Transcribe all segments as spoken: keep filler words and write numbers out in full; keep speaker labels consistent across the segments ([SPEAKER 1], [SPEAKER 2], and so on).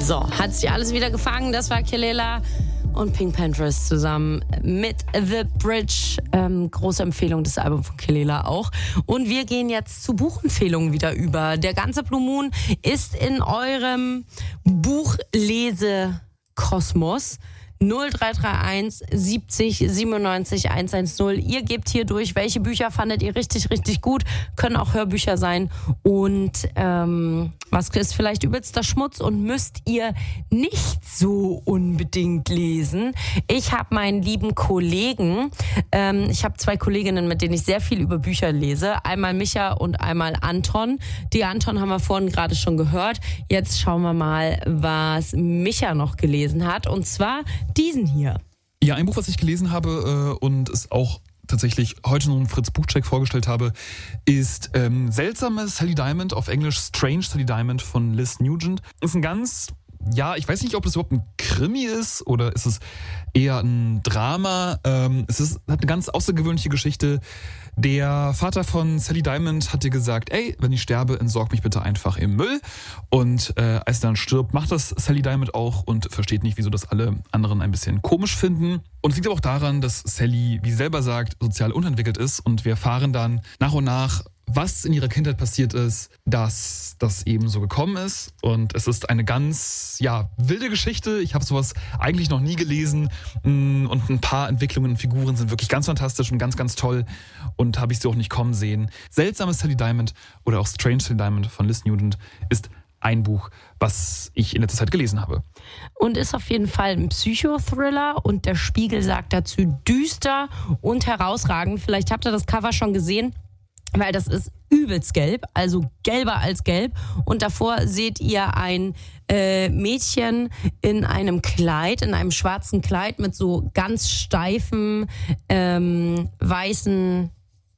[SPEAKER 1] So, hat sich alles wieder gefangen. Das war Kelela und Pink Panthers zusammen mit The Bridge. Ähm, große Empfehlung, das Album von Kelela auch. Und wir gehen jetzt zu Buchempfehlungen wieder über. Der ganze Blue Moon ist in eurem Buchlesekosmos. null drei drei eins siebzig siebenundneunzig hundertzehn. Ihr gebt hier durch, welche Bücher fandet ihr richtig, richtig gut. Können auch Hörbücher sein. Und ähm, was ist vielleicht übelster Schmutz und müsst ihr nicht so unbedingt lesen. Ich habe meinen lieben Kollegen, ähm, ich habe zwei Kolleginnen, mit denen ich sehr viel über Bücher lese. Einmal Micha und einmal Anton. Die Anton haben wir vorhin gerade schon gehört. Jetzt schauen wir mal, was Micha noch gelesen hat. Und zwar diesen hier.
[SPEAKER 2] Ja, ein Buch, was ich gelesen habe äh, und es auch tatsächlich heute noch einen Fritz Buchcheck vorgestellt habe, ist ähm, Seltsame Sally Diamond, auf Englisch Strange Sally Diamond von Liz Nugent. Ist ein ganz, ja, ich weiß nicht, ob das überhaupt ein Krimi ist oder ist es eher ein Drama. Ähm, es ist, hat eine ganz außergewöhnliche Geschichte. Der Vater von Sally Diamond hat ihr gesagt, ey, wenn ich sterbe, entsorg mich bitte einfach im Müll. Und äh, als er dann stirbt, macht das Sally Diamond auch und versteht nicht, wieso das alle anderen ein bisschen komisch finden. Und es liegt aber auch daran, dass Sally, wie sie selber sagt, sozial unentwickelt ist. Und wir erfahren dann nach und nach, was in ihrer Kindheit passiert ist, dass das eben so gekommen ist. Und es ist eine ganz, ja, wilde Geschichte. Ich habe sowas eigentlich noch nie gelesen. Und ein paar Entwicklungen und Figuren sind wirklich ganz fantastisch und ganz, ganz toll. Und habe ich sie auch nicht kommen sehen. Seltsame Sally Diamond oder auch Strange Sally Diamond von Liz Nugent ist ein Buch, was ich in letzter Zeit gelesen habe.
[SPEAKER 1] Und ist auf jeden Fall ein Psychothriller und der Spiegel sagt dazu düster und herausragend. Vielleicht habt ihr das Cover schon gesehen, weil das ist übelst gelb, also gelber als gelb. Und davor seht ihr ein äh, Mädchen in einem Kleid, in einem schwarzen Kleid mit so ganz steifen, ähm, weißen,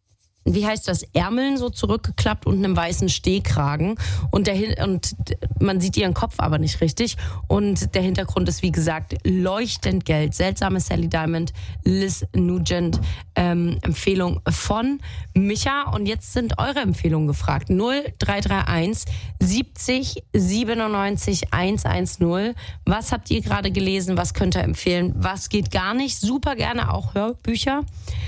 [SPEAKER 1] wie heißt das, Ärmeln so zurückgeklappt und einem weißen Stehkragen. Und, der, und man sieht ihren Kopf aber nicht richtig. Und der Hintergrund ist, wie gesagt, leuchtend gelb. Seltsame Sally Diamond, Liz Nugent. Ähm, Empfehlung von Micha. Und jetzt sind eure Empfehlungen gefragt. null drei drei eins siebzig siebenundneunzig hundertzehn. Was habt ihr gerade gelesen? Was könnt ihr empfehlen? Was geht gar nicht? Super gerne auch Hörbücher.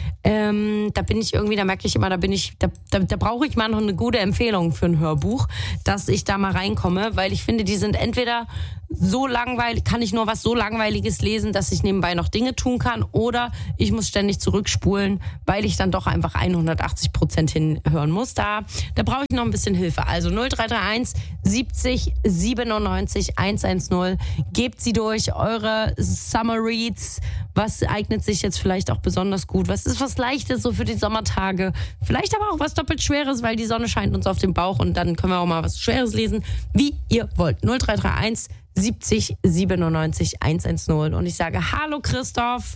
[SPEAKER 1] Ähm, da bin ich irgendwie, da merke ich immer, da bin ich, da, da, da brauche ich mal noch eine gute Empfehlung für ein Hörbuch, dass ich da mal reinkomme, weil ich finde, die sind entweder so langweilig, kann ich nur was so Langweiliges lesen, dass ich nebenbei noch Dinge tun kann, oder ich muss ständig zurückspulen, weil ich dann doch einfach hundertachtzig Prozent hinhören muss. Da, da brauche ich noch ein bisschen Hilfe. Also null drei drei eins siebzig siebenundneunzig hundertzehn. Gebt sie durch, eure Summer Reads. Was eignet sich jetzt vielleicht auch besonders gut? Was ist was Leichtes so für die Sommertage? Vielleicht aber auch was doppelt Schweres, weil die Sonne scheint uns auf den Bauch und dann können wir auch mal was Schweres lesen, wie ihr wollt. null drei drei eins siebzig siebenundneunzig hundertzehn. Und ich sage Hallo Christoph.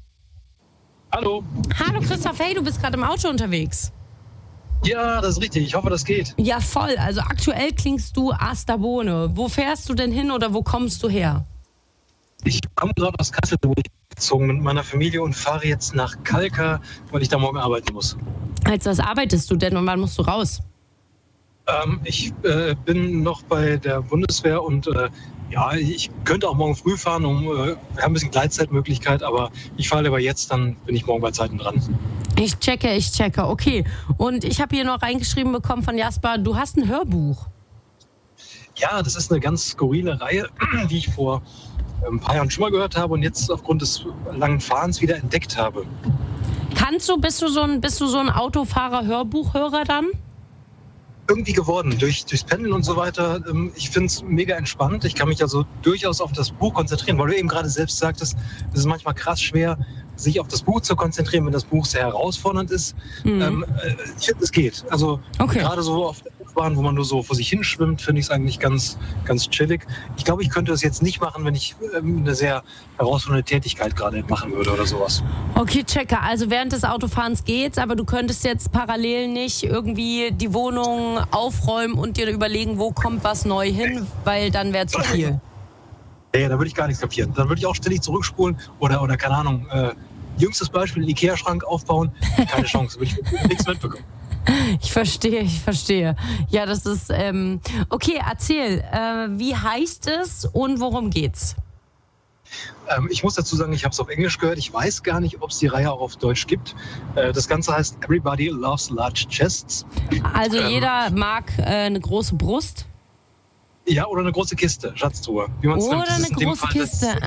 [SPEAKER 3] Hallo.
[SPEAKER 1] Hallo Christoph, hey, du bist gerade im Auto unterwegs.
[SPEAKER 3] Ja, das ist richtig. Ich hoffe, das geht.
[SPEAKER 1] Ja, voll. Also aktuell klingst du Asterbohne. Wo fährst du denn hin oder wo kommst du her?
[SPEAKER 3] Ich komme gerade aus Kassel durchgezogen mit meiner Familie und fahre jetzt nach Kalka, weil ich da morgen arbeiten muss.
[SPEAKER 1] Als was arbeitest du denn und wann musst du raus?
[SPEAKER 3] Ähm, ich äh, bin noch bei der Bundeswehr und äh, ja, ich könnte auch morgen früh fahren, um, äh, wir haben ein bisschen Gleitzeitmöglichkeit, aber ich fahre lieber jetzt, dann bin ich morgen bei Zeiten dran.
[SPEAKER 1] Ich checke, ich checke, okay. Und ich habe hier noch reingeschrieben bekommen von Jasper, du hast ein Hörbuch.
[SPEAKER 3] Ja, das ist eine ganz skurrile Reihe, die ich vor ein paar Jahren schon mal gehört habe und jetzt aufgrund des langen Fahrens wieder entdeckt habe.
[SPEAKER 1] Kannst du, bist du so ein, bist du so ein Autofahrer-Hörbuchhörer dann?
[SPEAKER 3] Irgendwie geworden, durch, durchs Pendeln und so weiter. Ich finde es mega entspannt. Ich kann mich also durchaus auf das Buch konzentrieren, weil du eben gerade selbst sagtest, es ist manchmal krass schwer, sich auf das Buch zu konzentrieren, wenn das Buch sehr herausfordernd ist. Mhm. Ähm, ich finde, es geht. Also okay. Gerade so auf der Bahn, wo man nur so vor sich hinschwimmt, finde ich es eigentlich ganz, ganz chillig. Ich glaube, ich könnte es jetzt nicht machen, wenn ich ähm, eine sehr herausfordernde Tätigkeit gerade machen würde oder sowas.
[SPEAKER 1] Okay, checker. Also während des Autofahrens geht's, aber du könntest jetzt parallel nicht irgendwie die Wohnung aufräumen und dir überlegen, wo kommt was neu hin, weil dann wäre zu viel.
[SPEAKER 3] Ja, da würde ich gar nichts kapieren. Dann würde ich auch ständig zurückspulen oder, oder keine Ahnung, äh, jüngstes Beispiel, den Ikea-Schrank aufbauen. Keine Chance, würde ich nichts mitbekommen.
[SPEAKER 1] Ich verstehe, ich verstehe. Ja, das ist, ähm, okay, erzähl, äh, wie heißt es und worum geht's?
[SPEAKER 3] Ähm, ich muss dazu sagen, ich habe es auf Englisch gehört. Ich weiß gar nicht, ob es die Reihe auch auf Deutsch gibt. Äh, das Ganze heißt Everybody Loves Large Chests.
[SPEAKER 1] Also
[SPEAKER 3] Ähm,
[SPEAKER 1] jeder mag äh, eine große Brust.
[SPEAKER 3] Ja, oder eine große Kiste, Schatztruhe. Wie man's nennt.
[SPEAKER 1] Oder
[SPEAKER 3] Das
[SPEAKER 1] eine
[SPEAKER 3] ist in dem
[SPEAKER 1] große
[SPEAKER 3] Fall
[SPEAKER 1] Kiste.
[SPEAKER 3] das-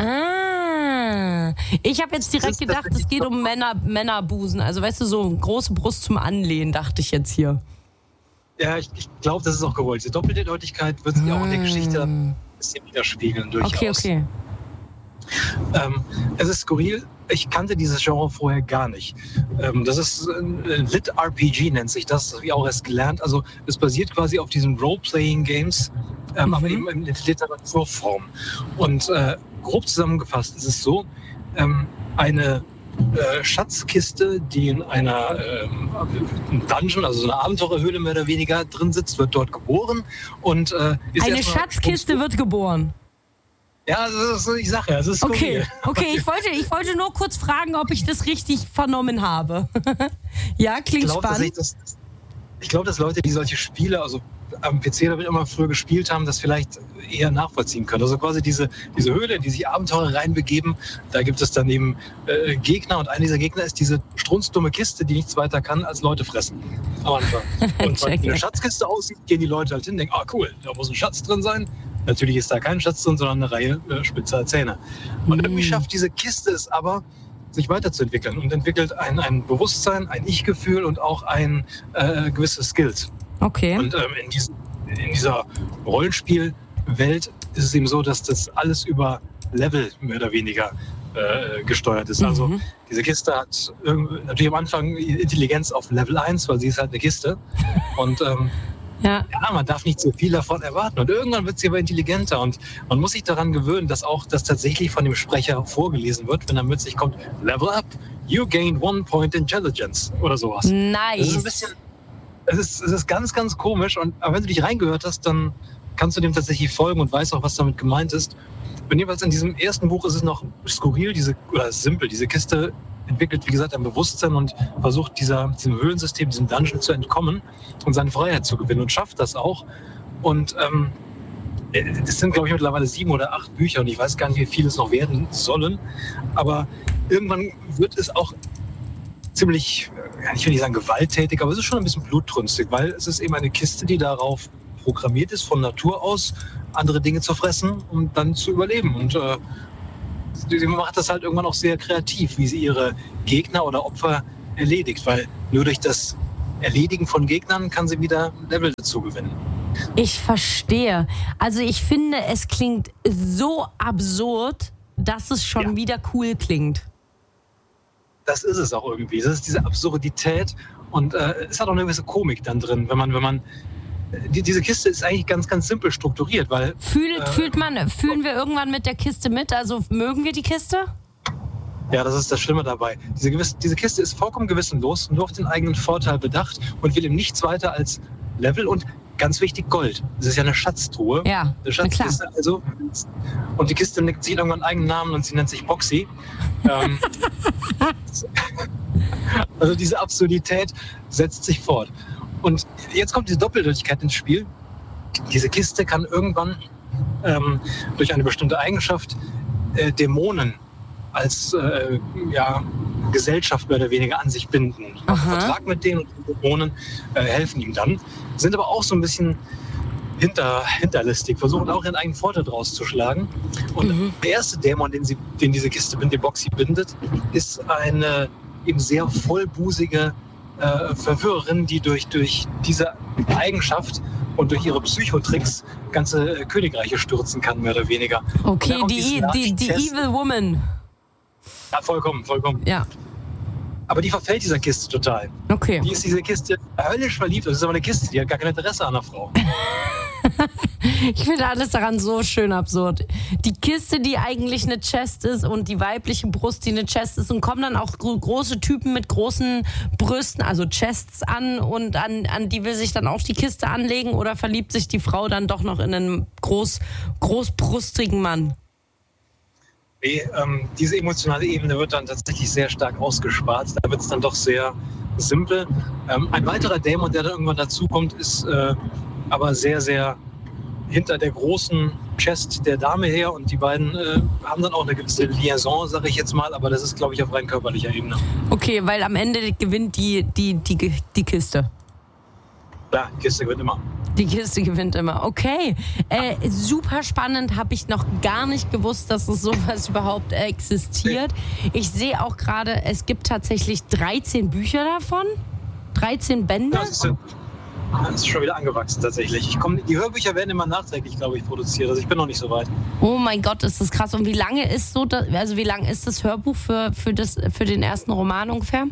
[SPEAKER 1] Ah. Ich habe jetzt direkt
[SPEAKER 3] ist
[SPEAKER 1] gedacht, es
[SPEAKER 3] tatsächlich
[SPEAKER 1] geht um Männer, Männerbusen. Also weißt du, so eine große Brust zum Anlehnen, dachte ich jetzt hier.
[SPEAKER 3] Ja, ich, ich glaube, das ist auch gewollt. Diese doppelte Deutlichkeit wird sich auch in der Geschichte ein bisschen widerspiegeln durchaus.
[SPEAKER 1] Okay, okay.
[SPEAKER 3] Ähm, es ist skurril. Ich kannte dieses Genre vorher gar nicht. Ähm, das ist ein Lit-R P G, nennt sich das. Das habe ich auch erst gelernt. Also es basiert quasi auf diesen Role-Playing-Games, ähm,
[SPEAKER 1] Mhm.
[SPEAKER 3] aber eben in Literaturform. Und äh, grob zusammengefasst ist es so, ähm, eine äh, Schatzkiste, die in einer ähm, Dungeon, also so einer Abenteurerhöhle mehr oder weniger drin sitzt, wird dort geboren. Und, äh, ist
[SPEAKER 1] Eine
[SPEAKER 3] erstmal-
[SPEAKER 1] Schatzkiste wird geboren.
[SPEAKER 3] Ja, das ist so die Sache. Das ist
[SPEAKER 1] Okay,
[SPEAKER 3] skurril.
[SPEAKER 1] okay, ich wollte, ich wollte nur kurz fragen, ob ich das richtig vernommen habe. Ja,
[SPEAKER 3] Ich
[SPEAKER 1] klingt
[SPEAKER 3] glaube, dass, ich,
[SPEAKER 1] spannend.
[SPEAKER 3] das, ich glaube, dass Leute, die solche Spiele, also am P C damit immer früher gespielt haben, das vielleicht eher nachvollziehen können. Also quasi diese, diese Höhle, in die sich Abenteurer reinbegeben, da gibt es dann eben äh, Gegner und einer dieser Gegner ist diese strunzdumme Kiste, die nichts weiter kann als Leute fressen am Anfang. Und wenn
[SPEAKER 1] Checke.
[SPEAKER 3] eine Schatzkiste aussieht, gehen die Leute halt hin und denken, ah cool, da muss ein Schatz drin sein. Natürlich ist da kein Schatz drin, sondern eine Reihe äh, spitzer Zähne. Und
[SPEAKER 1] Mm.
[SPEAKER 3] irgendwie schafft diese Kiste es aber, sich weiterzuentwickeln und entwickelt ein, ein Bewusstsein, ein Ich-Gefühl und auch ein äh, gewisse Skills.
[SPEAKER 1] Okay.
[SPEAKER 3] Und ähm, in, diesen, in dieser Rollenspielwelt ist es eben so, dass das alles über Level mehr oder weniger äh, gesteuert ist. Also
[SPEAKER 1] Mhm.
[SPEAKER 3] diese Kiste hat irgendwie- natürlich am Anfang Intelligenz auf Level eins, weil sie ist halt eine Kiste. Und ähm,
[SPEAKER 1] Ja.
[SPEAKER 3] ja, man darf nicht so viel davon erwarten. Und irgendwann wird sie aber intelligenter. Und man muss sich daran gewöhnen, dass auch das tatsächlich von dem Sprecher vorgelesen wird, wenn dann plötzlich kommt, Level up, you gained one point intelligence oder sowas. Das ist ein
[SPEAKER 1] Nice.
[SPEAKER 3] bisschen, es ist, es ist ganz, ganz komisch. Und aber wenn du dich reingehört hast, dann kannst du dem tatsächlich folgen und weißt auch, was damit gemeint ist. Und jedenfalls in diesem ersten Buch ist es noch skurril, diese, oder simpel. Diese Kiste entwickelt, wie gesagt, ein Bewusstsein und versucht dieser, diesem Höhlensystem, diesem Dungeon zu entkommen und seine Freiheit zu gewinnen und schafft das auch. Und ähm, es sind, glaube ich, mittlerweile sieben oder acht Bücher und ich weiß gar nicht, wie viele es noch werden sollen. Aber irgendwann wird es auch ziemlich, ja, ich will nicht sagen gewalttätig, aber es ist schon ein bisschen blutrünstig, weil es ist eben eine Kiste, die darauf programmiert ist, von Natur aus andere Dinge zu fressen und dann zu überleben. Und äh, sie macht das halt irgendwann auch sehr kreativ, wie sie ihre Gegner oder Opfer erledigt, weil nur durch das Erledigen von Gegnern kann sie wieder Level dazu gewinnen.
[SPEAKER 1] Ich verstehe. Also ich finde, es klingt so absurd, dass es schon
[SPEAKER 3] Ja.
[SPEAKER 1] wieder cool klingt.
[SPEAKER 3] Das ist es auch irgendwie. Das ist diese Absurdität und äh, es hat auch eine gewisse Komik dann drin, wenn man, wenn man die, diese Kiste ist eigentlich ganz, ganz simpel strukturiert, weil
[SPEAKER 1] Fühlt,
[SPEAKER 3] Äh,
[SPEAKER 1] fühlt man, fühlen wir irgendwann mit der Kiste mit? Also mögen wir die Kiste?
[SPEAKER 3] ja, das ist das Schlimme dabei. Diese, gewiss, diese Kiste ist vollkommen gewissenlos, nur auf den eigenen Vorteil bedacht und will ihm nichts weiter als Level und ganz wichtig Gold. Das ist ja eine Schatztruhe.
[SPEAKER 1] Ja,
[SPEAKER 3] Eine
[SPEAKER 1] na klar.
[SPEAKER 3] Schatzkiste also. Und die Kiste nickt sich irgendwann einen eigenen Namen und sie nennt sich Boxy. ähm, also diese Absurdität setzt sich fort. Und jetzt kommt diese Doppeldeutigkeit ins Spiel. Diese Kiste kann irgendwann ähm, durch eine bestimmte Eigenschaft äh, Dämonen als äh, ja, Gesellschaft mehr oder weniger an sich binden. Macht einen
[SPEAKER 1] Aha.
[SPEAKER 3] Vertrag mit denen und die Dämonen äh, helfen ihm dann. Sind aber auch so ein bisschen hinter, hinterlistig, versuchen auch ihren eigenen Vorteil draus zu schlagen. Und
[SPEAKER 1] Mhm.
[SPEAKER 3] der erste Dämon, den, sie, den diese Kiste bindet, den Boxy bindet, ist eine eben sehr vollbusige äh, Verführerin, die durch, durch diese Eigenschaft und durch ihre Psychotricks ganze äh, Königreiche stürzen kann, mehr oder weniger. Und dann
[SPEAKER 1] Okay,
[SPEAKER 3] kommt
[SPEAKER 1] die,
[SPEAKER 3] dieses
[SPEAKER 1] die, die
[SPEAKER 3] Nachrichtstest.
[SPEAKER 1] Evil Woman.
[SPEAKER 3] Ja, vollkommen, vollkommen.
[SPEAKER 1] Ja,
[SPEAKER 3] Aber die verfällt dieser Kiste total.
[SPEAKER 1] okay.
[SPEAKER 3] Die ist diese Kiste höllisch verliebt. Das ist aber eine Kiste, die hat gar kein Interesse an einer Frau.
[SPEAKER 1] Ich finde alles daran so schön absurd. Die Kiste, die eigentlich eine Chest ist und die weibliche Brust, die eine Chest ist und kommen dann auch gro- große Typen mit großen Brüsten, also Chests an und an, an die will sich dann auch die Kiste anlegen oder verliebt sich die Frau dann doch noch in einen groß, großbrüstigen Mann?
[SPEAKER 3] Nee, ähm, diese emotionale Ebene wird dann tatsächlich sehr stark ausgespart. Da wird es dann doch sehr, simpel. Ähm, ein weiterer Dämon, der da irgendwann dazukommt, ist äh, aber sehr, sehr hinter der großen Chest der Dame her und die beiden äh, haben dann auch eine gewisse Liaison, sage ich jetzt mal, aber das ist, glaube ich, auf rein körperlicher Ebene.
[SPEAKER 1] Okay, weil am Ende gewinnt die, die, die, die Kiste.
[SPEAKER 3] Ja, die Kiste gewinnt immer.
[SPEAKER 1] Die Kiste gewinnt immer. Okay, äh, super spannend, habe ich noch gar nicht gewusst, dass es sowas überhaupt existiert. Ich sehe auch gerade, es gibt tatsächlich dreizehn Bücher davon, dreizehn Bände.
[SPEAKER 3] Ja, das ist, das ist schon wieder angewachsen tatsächlich. Ich komm, die Hörbücher werden immer nachträglich, glaube ich, produziert. Also ich bin noch nicht so weit.
[SPEAKER 1] Oh mein Gott, ist das krass. Und wie lange ist so, das, also wie lange ist das Hörbuch für, für, das, für den ersten Roman ungefähr?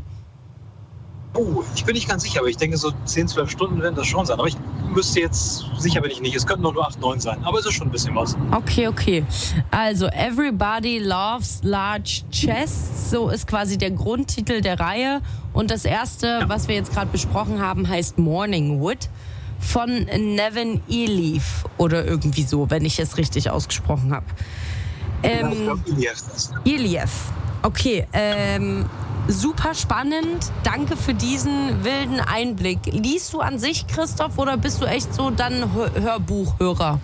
[SPEAKER 3] Oh, ich bin nicht ganz sicher, aber ich denke, so zehn, zwölf Stunden werden das schon sein. Aber ich müsste jetzt, sicher bin ich nicht, es könnten nur acht, neun sein. Aber es ist schon ein bisschen was.
[SPEAKER 1] Okay, okay. Also, Everybody Loves Large Chests, so ist quasi der Grundtitel der Reihe. Und das erste, ja. was wir jetzt gerade besprochen haben, heißt Morningwood von Nevin Ilief oder irgendwie so, wenn ich es richtig ausgesprochen habe. Ähm,
[SPEAKER 3] ich glaube, Ilief.
[SPEAKER 1] Ilief. Okay, ähm... super spannend. Danke für diesen wilden Einblick. Liest du an sich, Christoph, oder bist du echt so dann Hörbuchhörer?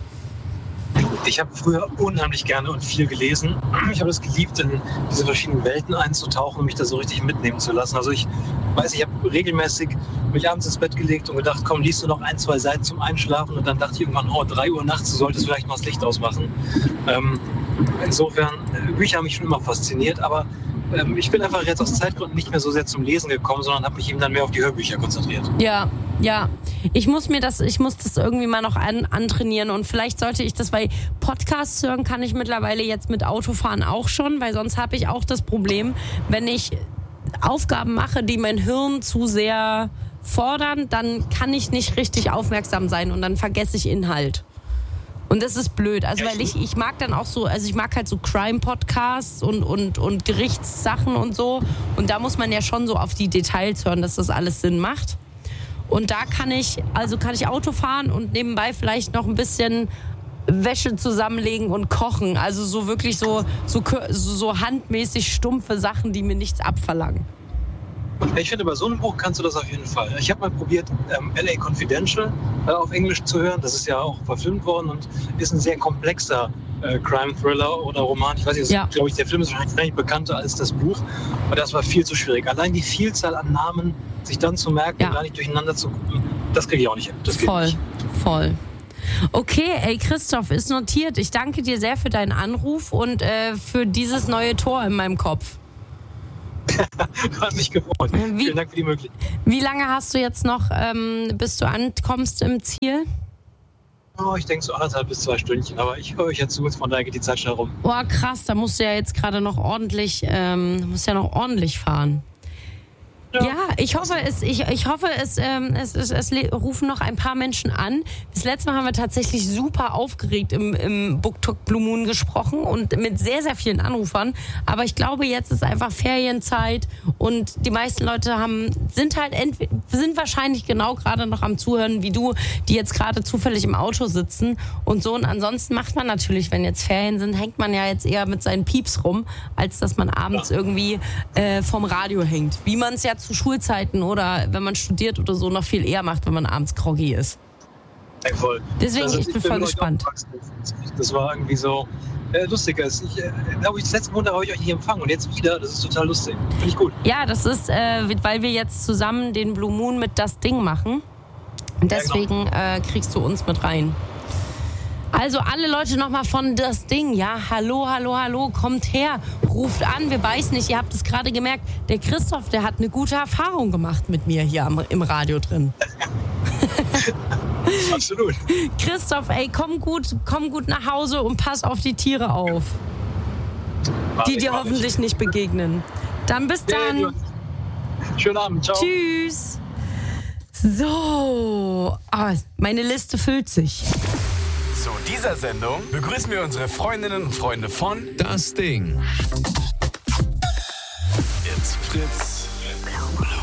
[SPEAKER 3] Ich habe früher unheimlich gerne und viel gelesen. Ich habe es geliebt, in diese verschiedenen Welten einzutauchen und mich da so richtig mitnehmen zu lassen. Also ich weiß, ich habe regelmäßig mich abends ins Bett gelegt und gedacht, komm, liest du noch ein, zwei Seiten zum Einschlafen. Und dann dachte ich irgendwann, oh, drei Uhr nachts, du solltest vielleicht mal das Licht ausmachen. Ähm, insofern, Bücher haben mich schon immer fasziniert, aber ähm, ich bin einfach jetzt aus Zeitgründen nicht mehr so sehr zum Lesen gekommen, sondern habe mich eben dann mehr auf die Hörbücher konzentriert.
[SPEAKER 1] Ja, ja. Ich muss mir das, ich muss das irgendwie mal noch an, antrainieren und vielleicht sollte ich das, weil Podcasts hören kann ich mittlerweile jetzt mit Autofahren auch schon, weil sonst habe ich auch das Problem, wenn ich Aufgaben mache, die mein Hirn zu sehr fordern, dann kann ich nicht richtig aufmerksam sein und dann vergesse ich Inhalt. Und das ist blöd, also weil ich, ich mag dann auch so, also ich mag halt so Crime-Podcasts und, und, und Gerichtssachen und so und da muss man ja schon so auf die Details hören, dass das alles Sinn macht. Und da kann ich, also kann ich Auto fahren und nebenbei vielleicht noch ein bisschen Wäsche zusammenlegen und kochen. Also so wirklich so, so, so handmäßig stumpfe Sachen, die mir nichts abverlangen.
[SPEAKER 3] Ich finde, bei so einem Buch kannst du das auf jeden Fall. Ich habe mal probiert, ähm, L A Confidential äh, auf Englisch zu hören. Das ist ja auch verfilmt worden und ist ein sehr komplexer äh, Crime-Thriller oder Roman. Ich weiß nicht, ja. glaube ich, der Film ist wahrscheinlich bekannter als das Buch. Aber das war viel zu schwierig. Allein die Vielzahl an Namen, sich dann zu merken ja. und gar nicht durcheinander zu gucken, das kriege ich auch nicht hin. Das geht
[SPEAKER 1] voll,
[SPEAKER 3] nicht.
[SPEAKER 1] voll. Okay, ey Christoph, ist notiert. Ich danke dir sehr für deinen Anruf und äh, für dieses neue Tor in meinem Kopf.
[SPEAKER 3] Hat mich gefreut.
[SPEAKER 1] Wie,
[SPEAKER 3] Vielen Dank für die Möglichkeit.
[SPEAKER 1] Wie lange hast du jetzt noch, ähm, bis du ankommst im Ziel?
[SPEAKER 3] Oh, ich denke so anderthalb bis zwei Stündchen, aber ich höre euch jetzt zu, von daher geht die Zeit schnell rum.
[SPEAKER 1] Oh, krass, da musst du ja jetzt gerade noch ordentlich, ähm, musst ja noch ordentlich fahren. Ja, ja ich hoffe, es, ich, ich hoffe es, ähm, es, es, es rufen noch ein paar Menschen an. Das letzte Mal haben wir tatsächlich super aufgeregt im, im BookTok Blue Moon gesprochen und mit sehr, sehr vielen Anrufern. Aber ich glaube, jetzt ist einfach Ferienzeit und die meisten Leute haben, sind halt entweder, sind wahrscheinlich genau gerade noch am Zuhören wie du, die jetzt gerade zufällig im Auto sitzen und so. Und ansonsten macht man natürlich, wenn jetzt Ferien sind, hängt man ja jetzt eher mit seinen Pieps rum, als dass man abends ja. irgendwie äh, vom Radio hängt. Wie man es ja zu Schulzeiten oder wenn man studiert oder so noch viel eher macht, wenn man abends groggy ist.
[SPEAKER 3] Ja, voll.
[SPEAKER 1] Deswegen,
[SPEAKER 3] also,
[SPEAKER 1] ich bin voll gespannt.
[SPEAKER 3] Das war irgendwie so äh, lustig. Ich äh, glaube, das letzte Monat habe ich euch nicht empfangen und jetzt wieder. Das ist total lustig. Finde ich gut. Ja,
[SPEAKER 1] das ist, äh, weil wir jetzt zusammen den Blue Moon mit Das Ding machen. Und deswegen ja, genau. äh, kriegst du uns mit rein. Also alle Leute nochmal von Das Ding, ja, hallo, hallo, hallo, kommt her, ruft an, wir beißen nicht, ihr habt es gerade gemerkt, der Christoph, der hat eine gute Erfahrung gemacht mit mir hier am, im Radio drin.
[SPEAKER 3] Absolut.
[SPEAKER 1] Christoph, ey, komm gut, komm gut nach Hause und pass auf die Tiere auf,
[SPEAKER 3] mach
[SPEAKER 1] die
[SPEAKER 3] ich,
[SPEAKER 1] dir hoffentlich ich. nicht begegnen. Dann bis dann.
[SPEAKER 3] Ja, schönen Abend, ciao.
[SPEAKER 1] Tschüss. So, oh, meine Liste füllt sich.
[SPEAKER 4] Zu dieser Sendung begrüßen wir unsere Freundinnen und Freunde von
[SPEAKER 5] Das Ding.
[SPEAKER 4] It's Fritz.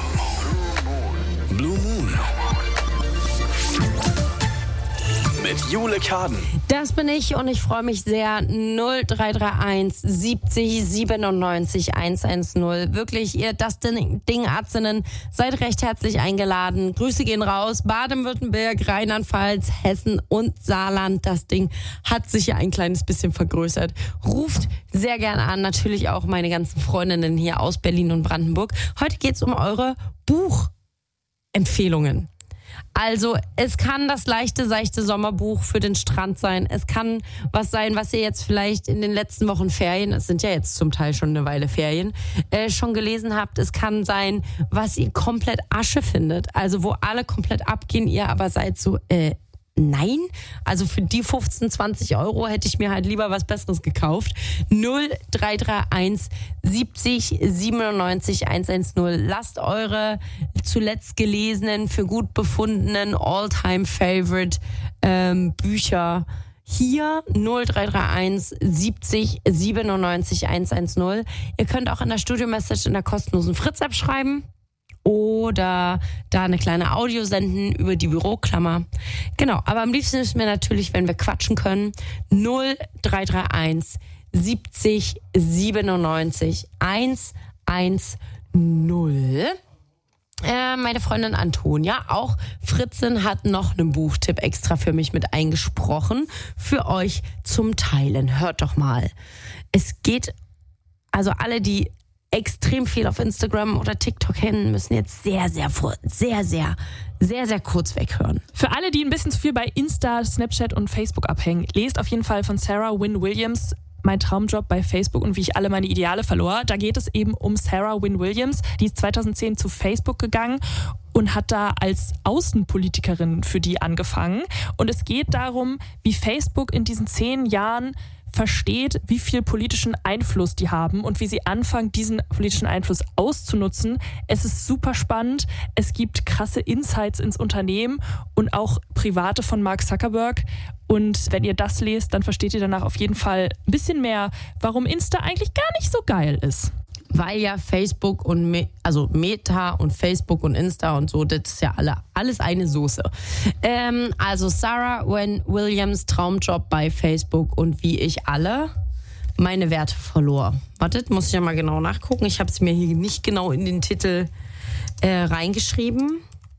[SPEAKER 4] Blue Moon. Blue Moon. Mit Jule Kaden.
[SPEAKER 1] Das bin ich und ich freue mich sehr. null drei drei eins siebzig siebenundneunzig hundertzehn. Wirklich, ihr das Ding Atzinnen, seid recht herzlich eingeladen. Grüße gehen raus. Baden-Württemberg, Rheinland-Pfalz, Hessen und Saarland. Das Ding hat sich ja ein kleines bisschen vergrößert. Ruft sehr gerne an. Natürlich auch meine ganzen Freundinnen hier aus Berlin und Brandenburg. Heute geht es um eure Buchempfehlungen. Also es kann das leichte, seichte Sommerbuch für den Strand sein. Es kann was sein, was ihr jetzt vielleicht in den letzten Wochen Ferien, es sind ja jetzt zum Teil schon eine Weile Ferien, äh, schon gelesen habt. Es kann sein, was ihr komplett Asche findet. Also wo alle komplett abgehen, ihr aber seid so, äh, nein, also für die fünfzehn, zwanzig Euro hätte ich mir halt lieber was Besseres gekauft. null drei drei eins siebzig siebenundneunzig hundertzehn. Lasst eure zuletzt gelesenen, für gut befundenen All-Time-Favorite ähm, Bücher hier. Null drei drei eins siebzig siebenundneunzig hundertzehn. Ihr könnt auch in der Studio-Message in der kostenlosen Fritz-App schreiben. Oder da eine kleine Audio senden über die Büroklammer. Genau, aber am liebsten ist mir natürlich, wenn wir quatschen können, null drei drei eins siebzig siebenundneunzig hundertzehn. Äh, meine Freundin Antonia, auch Fritzin, hat noch einen Buchtipp extra für mich mit eingesprochen. Für euch zum Teilen. Hört doch mal. Es geht, also alle, die extrem viel auf Instagram oder TikTok hin, müssen jetzt sehr, sehr, sehr, sehr, sehr, sehr kurz weghören.
[SPEAKER 5] Für alle, die ein bisschen zu viel bei Insta, Snapchat und Facebook abhängen, lest auf jeden Fall von Sarah Wynne Williams Mein Traumjob bei Facebook und wie ich alle meine Ideale verlor. Da geht es eben um Sarah Wynne Williams. Die ist zweitausendzehn zu Facebook gegangen und hat da als Außenpolitikerin für die angefangen. Und es geht darum, wie Facebook in diesen zehn Jahren versteht, wie viel politischen Einfluss die haben und wie sie anfangen, diesen politischen Einfluss auszunutzen. Es ist super spannend. Es gibt krasse Insights ins Unternehmen und auch private von Mark Zuckerberg. Und wenn ihr das lest, dann versteht ihr danach auf jeden Fall ein bisschen mehr, warum Insta eigentlich gar nicht so geil ist.
[SPEAKER 1] Weil ja Facebook und Me- also Meta und Facebook und Insta und so, das ist ja alle, alles eine Soße. Ähm, also Sarah Wynne Williams, Traumjob bei Facebook und wie ich alle meine Werte verlor. Wartet, muss ich ja mal genau nachgucken. Ich habe es mir hier nicht genau in den Titel äh, reingeschrieben.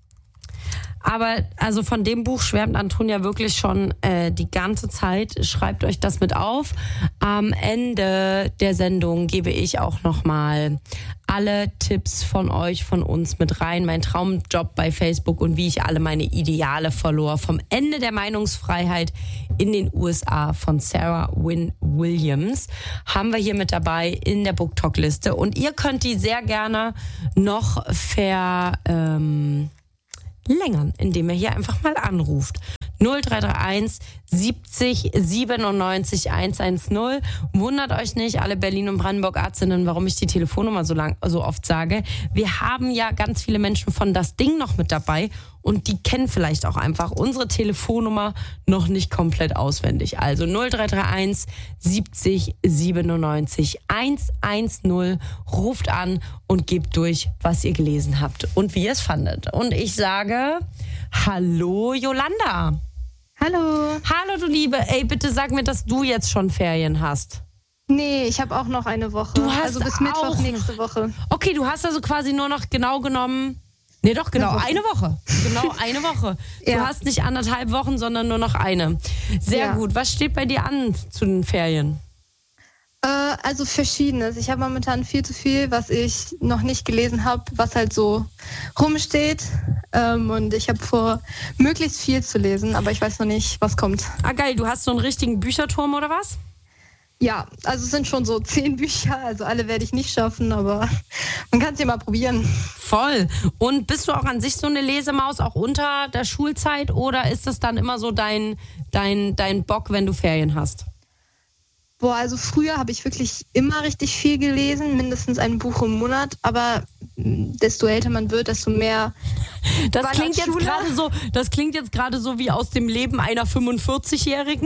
[SPEAKER 1] Aber also von dem Buch schwärmt Antonia wirklich schon äh, die ganze Zeit. Schreibt euch das mit auf. Am Ende der Sendung gebe ich auch nochmal alle Tipps von euch, von uns mit rein. Mein Traumjob bei Facebook und wie ich alle meine Ideale verlor. Vom Ende der Meinungsfreiheit in den U S A von Sarah Wynne Williams haben wir hier mit dabei in der BookTok-Liste. Und ihr könnt die sehr gerne noch ver... Ähm, längern, indem ihr hier einfach mal anruft. null drei drei eins siebzig siebenundneunzig hundertzehn. Wundert euch nicht, alle Berlin- und Brandenburg-Arzinnen, warum ich die Telefonnummer so lang, so oft sage. Wir haben ja ganz viele Menschen von Das Ding noch mit dabei und die kennen vielleicht auch einfach unsere Telefonnummer noch nicht komplett auswendig. Also null drei drei eins siebzig siebenundneunzig hundertzehn. Ruft an und gebt durch, was ihr gelesen habt und wie ihr es fandet. Und ich sage, hallo Jolanda.
[SPEAKER 6] Hallo.
[SPEAKER 1] Hallo du Liebe, ey, bitte sag mir, dass du jetzt schon Ferien hast.
[SPEAKER 6] Nee, ich habe auch noch eine Woche.
[SPEAKER 1] Du hast
[SPEAKER 6] also bis Mittwoch
[SPEAKER 1] auch
[SPEAKER 6] nächste Woche.
[SPEAKER 1] Okay, du hast also quasi nur noch genau genommen... Nee, doch, genau, eine Woche. Genau, eine Woche. Du
[SPEAKER 6] Ja.
[SPEAKER 1] hast nicht anderthalb Wochen, sondern nur noch eine. Sehr
[SPEAKER 6] Ja.
[SPEAKER 1] gut. Was steht bei dir an zu den Ferien?
[SPEAKER 6] Äh, also Verschiedenes. Ich habe momentan viel zu viel, was ich noch nicht gelesen habe, was halt so rumsteht. Ähm, und ich habe vor, möglichst viel zu lesen, aber ich weiß noch nicht, was kommt.
[SPEAKER 1] Ah, geil. Du hast so einen richtigen Bücherturm oder was?
[SPEAKER 6] Ja, also es sind schon so zehn Bücher, also alle werde ich nicht schaffen, aber man kann es ja mal probieren.
[SPEAKER 1] Voll. Und bist du auch an sich so eine Lesemaus, auch unter der Schulzeit? Oder ist das dann immer so dein, dein, dein Bock, wenn du Ferien hast?
[SPEAKER 6] Boah, also früher habe ich wirklich immer richtig viel gelesen, mindestens ein Buch im Monat, aber mh, desto älter man wird, desto mehr.
[SPEAKER 1] Das
[SPEAKER 6] War
[SPEAKER 1] klingt
[SPEAKER 6] nach
[SPEAKER 1] jetzt
[SPEAKER 6] Schule?
[SPEAKER 1] gerade so, das klingt jetzt gerade so wie aus dem Leben einer fünfundvierzigjährigen.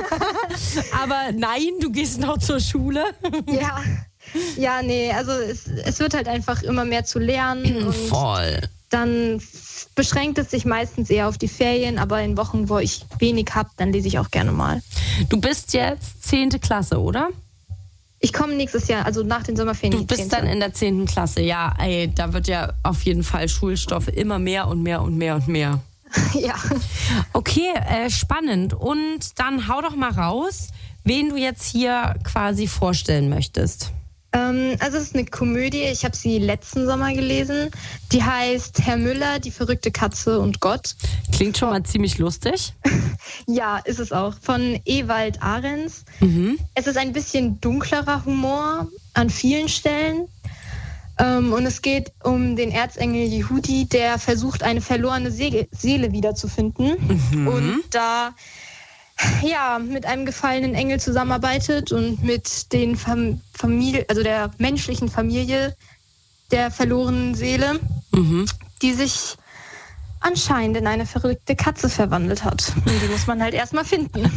[SPEAKER 1] Aber nein, du gehst noch zur Schule.
[SPEAKER 6] Ja, ja, nee, also es, es wird halt einfach immer mehr zu lernen und
[SPEAKER 1] Voll.
[SPEAKER 6] dann f- beschränkt es sich meistens eher auf die Ferien, aber in Wochen, wo ich wenig habe, dann lese ich auch gerne mal.
[SPEAKER 1] Du bist jetzt zehnte Klasse, oder?
[SPEAKER 6] Ich komme nächstes Jahr, also nach den Sommerferien.
[SPEAKER 1] Du bist dann in der zehnten Klasse. Ja, ey, da wird ja auf jeden Fall Schulstoff immer mehr und mehr und mehr und mehr.
[SPEAKER 6] Ja.
[SPEAKER 1] Okay, äh, spannend. Und dann hau doch mal raus, wen du jetzt hier quasi vorstellen möchtest.
[SPEAKER 6] Ähm, also es ist eine Komödie, ich habe sie letzten Sommer gelesen. Die heißt Herr Müller, die verrückte Katze und Gott.
[SPEAKER 1] Klingt schon mal ziemlich lustig.
[SPEAKER 6] Ja, ist es auch. Von Ewald Ahrens.
[SPEAKER 1] Mhm.
[SPEAKER 6] Es ist ein bisschen dunklerer Humor an vielen Stellen. Ähm, und es geht um den Erzengel Jehudi, der versucht, eine verlorene Seele, Seele wiederzufinden.
[SPEAKER 1] Mhm.
[SPEAKER 6] Und da ja, mit einem gefallenen Engel zusammenarbeitet und mit den Fam- Familie, also der menschlichen Familie der verlorenen Seele,
[SPEAKER 1] Mhm.
[SPEAKER 6] die sich anscheinend in eine verrückte Katze verwandelt hat. Und die muss man halt erstmal finden.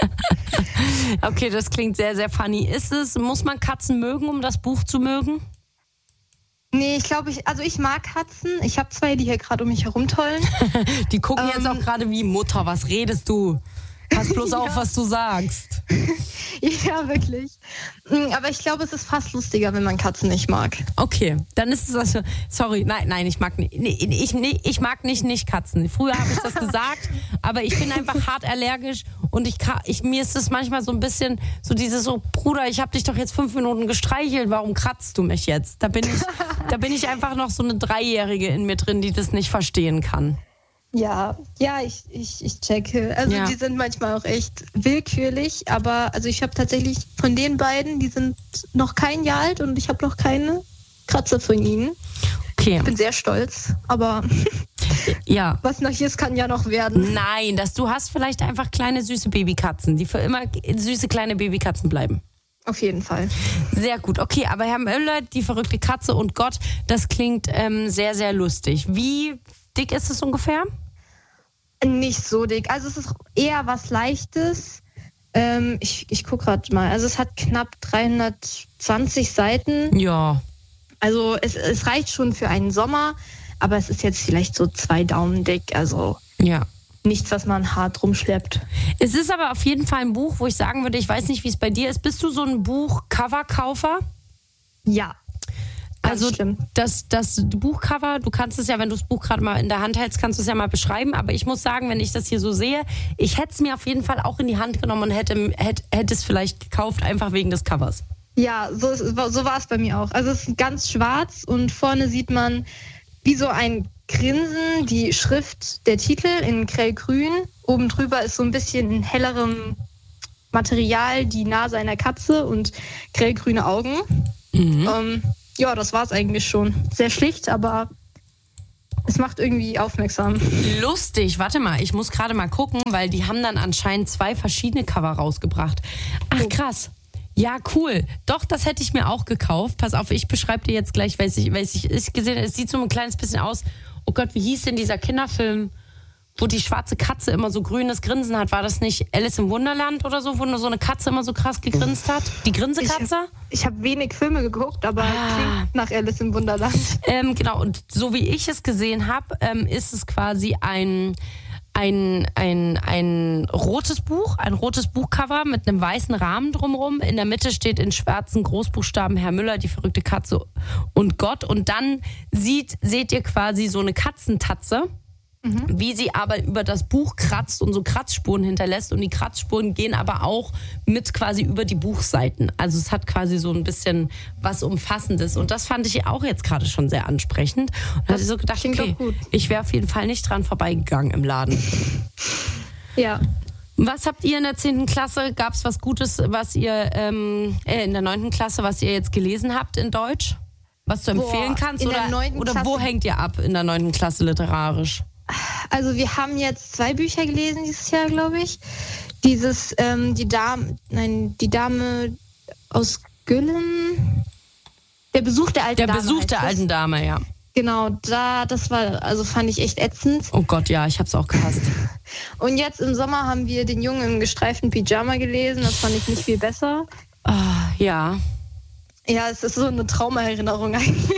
[SPEAKER 1] Okay, das klingt sehr, sehr funny. Ist es, muss man Katzen mögen, um das Buch zu mögen?
[SPEAKER 6] Nee, ich glaube, ich, also ich mag Katzen. Ich habe zwei, die hier gerade um mich herumtollen.
[SPEAKER 1] Die gucken
[SPEAKER 6] Ähm.
[SPEAKER 1] jetzt auch gerade wie, Mutter, was redest du? Pass bloß auf,
[SPEAKER 6] Ja.
[SPEAKER 1] was du sagst.
[SPEAKER 6] Ja, wirklich. Mm, Aber ich glaube, es ist fast lustiger, wenn man Katzen nicht mag.
[SPEAKER 1] Okay, dann ist es also, sorry, nein, nein, ich mag nicht, nee, ich, nee, ich mag nicht nicht Katzen. Früher habe ich das gesagt, aber ich bin einfach hart allergisch und ich, ka- ich mir ist es manchmal so ein bisschen so dieses so, Bruder, ich habe dich doch jetzt fünf Minuten gestreichelt, warum kratzt du mich jetzt? Da bin ich, da bin ich einfach noch so eine Dreijährige in mir drin, die das nicht verstehen kann.
[SPEAKER 6] Ja, ja, ich, ich, ich checke. Also
[SPEAKER 1] Ja.
[SPEAKER 6] die sind manchmal auch echt willkürlich, aber also ich habe tatsächlich von den beiden, die sind noch kein Jahr alt und ich habe noch keine Kratzer von ihnen.
[SPEAKER 1] Okay,
[SPEAKER 6] Ich bin sehr stolz, aber
[SPEAKER 1] ja.
[SPEAKER 6] was noch hier ist, kann ja noch werden.
[SPEAKER 1] Nein, dass du hast vielleicht einfach kleine süße Babykatzen, die für immer süße kleine Babykatzen bleiben.
[SPEAKER 6] Auf jeden Fall.
[SPEAKER 1] Sehr gut. Okay, aber Herr Müller, die verrückte Katze und Gott, das klingt ähm, sehr, sehr lustig. Wie dick ist es ungefähr?
[SPEAKER 6] Nicht so dick. Also es ist eher was Leichtes. Ähm, ich ich gucke gerade mal. Also es hat knapp dreihundertzwanzig Seiten.
[SPEAKER 1] Ja.
[SPEAKER 6] Also es, es reicht schon für einen Sommer, aber es ist jetzt vielleicht so zwei Daumen dick. Also
[SPEAKER 1] Ja.
[SPEAKER 6] nichts, was man hart rumschleppt.
[SPEAKER 1] Es ist aber auf jeden Fall ein Buch, wo ich sagen würde, ich weiß nicht, wie es bei dir ist. Bist du so ein Buch-Cover-Kaufer?
[SPEAKER 6] Ja. Ganz
[SPEAKER 1] Also
[SPEAKER 6] schlimm.
[SPEAKER 1] das, das Buchcover, du kannst es ja, wenn du das Buch gerade mal in der Hand hältst, kannst du es ja mal beschreiben. Aber ich muss sagen, wenn ich das hier so sehe, ich hätte es mir auf jeden Fall auch in die Hand genommen und hätte, hätte, hätte es vielleicht gekauft, einfach wegen des Covers.
[SPEAKER 6] Ja, so, ist- so war es bei mir auch. Also es ist ganz schwarz und vorne sieht man wie so ein Grinsen, die Schrift, der Titel in grellgrün. Oben drüber ist so ein bisschen in hellerem Material die Nase einer Katze und grellgrüne Augen.
[SPEAKER 1] Mhm.
[SPEAKER 6] Ähm, ja, das war es eigentlich schon. Sehr schlicht, aber es macht irgendwie aufmerksam.
[SPEAKER 1] Lustig, warte mal, ich muss gerade mal gucken, weil die haben dann anscheinend zwei verschiedene Cover rausgebracht. Ach krass. Ja, cool. Doch, das hätte ich mir auch gekauft. Pass auf, ich beschreibe dir jetzt gleich, weil ich, weil ich, ich gesehen habe, es sieht so ein kleines bisschen aus. Oh Gott, wie hieß denn dieser Kinderfilm, wo die schwarze Katze immer so grünes Grinsen hat? War das nicht Alice im Wunderland oder so, wo nur so eine Katze immer so krass gegrinst hat? Die Grinsekatze?
[SPEAKER 6] Ich habe wenig Filme geguckt, aber
[SPEAKER 1] Ah.
[SPEAKER 6] klingt nach Alice im Wunderland.
[SPEAKER 1] Ähm, genau, und so wie ich es gesehen habe, ähm, ist es quasi ein, ein, ein, ein rotes Buch, ein rotes Buchcover mit einem weißen Rahmen drumherum. In der Mitte steht in schwarzen Großbuchstaben Herr Müller, die verrückte Katze und Gott. Und dann sieht, seht ihr quasi so eine Katzentatze, wie sie aber über das Buch kratzt und so Kratzspuren hinterlässt. Und die Kratzspuren gehen aber auch mit quasi über die Buchseiten. Also es hat quasi so ein bisschen was Umfassendes. Und das fand ich auch jetzt gerade schon sehr ansprechend. Und da hatte ich so gedacht,
[SPEAKER 6] klingt
[SPEAKER 1] okay,
[SPEAKER 6] doch gut.
[SPEAKER 1] ich wäre auf jeden Fall nicht dran vorbeigegangen im Laden.
[SPEAKER 6] Ja.
[SPEAKER 1] Was habt ihr in der zehnten Klasse? Gab es was Gutes, was ihr ähm, äh, in der neunten Klasse, was ihr jetzt gelesen habt in Deutsch? Was du
[SPEAKER 6] Boah,
[SPEAKER 1] empfehlen kannst?
[SPEAKER 6] in der
[SPEAKER 1] Oder,
[SPEAKER 6] neunten
[SPEAKER 1] oder wo
[SPEAKER 6] Klasse-
[SPEAKER 1] hängt ihr ab in der neunten Klasse literarisch?
[SPEAKER 6] Also wir haben jetzt zwei Bücher gelesen dieses Jahr, glaube ich. Dieses, ähm, die Dame, nein, die Dame aus Güllen. Der Besuch der alten
[SPEAKER 1] Der
[SPEAKER 6] Dame.
[SPEAKER 1] Besuch
[SPEAKER 6] heißt
[SPEAKER 1] der
[SPEAKER 6] das.
[SPEAKER 1] alten Dame, ja.
[SPEAKER 6] Genau, da, das war, also fand ich echt ätzend.
[SPEAKER 1] Oh Gott, ja, ich hab's auch gehasst.
[SPEAKER 6] Und jetzt im Sommer haben wir den Jungen im gestreiften Pyjama gelesen. Das fand ich nicht viel besser.
[SPEAKER 1] Ah, ja.
[SPEAKER 6] Ja, es ist so eine Traumaerinnerung eigentlich.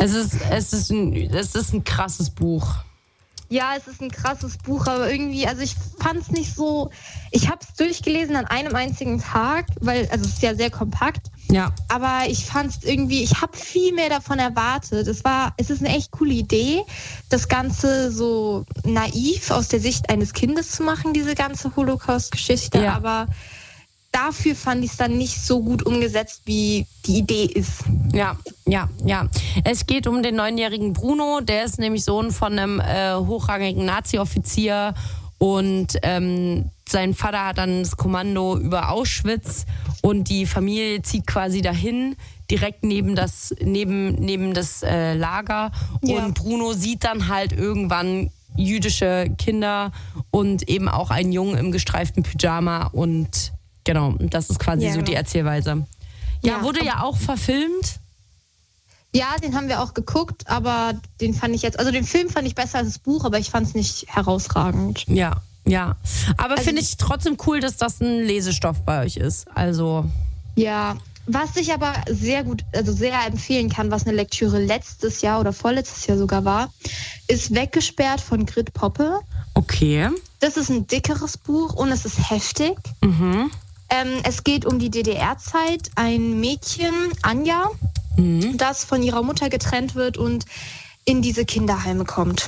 [SPEAKER 1] Es ist, es ist, ein, es ist ein krasses Buch.
[SPEAKER 6] Ja, es ist ein krasses Buch, aber irgendwie, also ich fand es nicht so, ich habe es durchgelesen an einem einzigen Tag, weil, also es ist ja sehr kompakt,
[SPEAKER 1] Ja.
[SPEAKER 6] aber ich fand es irgendwie, ich habe viel mehr davon erwartet. Es war, es ist eine echt coole Idee, das Ganze so naiv aus der Sicht eines Kindes zu machen, diese ganze Holocaust-Geschichte,
[SPEAKER 1] Ja.
[SPEAKER 6] aber dafür fand ich es dann nicht so gut umgesetzt, wie die Idee ist.
[SPEAKER 1] Ja, ja, ja. Es geht um den neunjährigen Bruno, der ist nämlich Sohn von einem äh, hochrangigen Nazi-Offizier und ähm, sein Vater hat dann das Kommando über Auschwitz und die Familie zieht quasi dahin, direkt neben das, neben, neben das äh, Lager
[SPEAKER 6] Ja.
[SPEAKER 1] und Bruno sieht dann halt irgendwann jüdische Kinder und eben auch einen Jungen im gestreiften Pyjama und genau, das ist quasi
[SPEAKER 6] Ja,
[SPEAKER 1] so die
[SPEAKER 6] genau.
[SPEAKER 1] Erzählweise. Ja,
[SPEAKER 6] Ja.
[SPEAKER 1] wurde ja auch verfilmt.
[SPEAKER 6] Ja, den haben wir auch geguckt, aber den fand ich jetzt, also den Film fand ich besser als das Buch, aber ich fand es nicht herausragend.
[SPEAKER 1] Ja, ja. Aber
[SPEAKER 6] Also
[SPEAKER 1] finde ich trotzdem cool, dass das ein Lesestoff bei euch ist. Also,
[SPEAKER 6] Ja, was ich aber sehr gut, also sehr empfehlen kann, was eine Lektüre letztes Jahr oder vorletztes Jahr sogar war, ist Weggesperrt von Grit Poppe.
[SPEAKER 1] okay.
[SPEAKER 6] Das ist ein dickeres Buch und es ist heftig.
[SPEAKER 1] Mhm.
[SPEAKER 6] Ähm, es geht um die D D R-Zeit. Ein Mädchen, Anja,
[SPEAKER 1] Mhm.
[SPEAKER 6] das von ihrer Mutter getrennt wird und in diese Kinderheime kommt.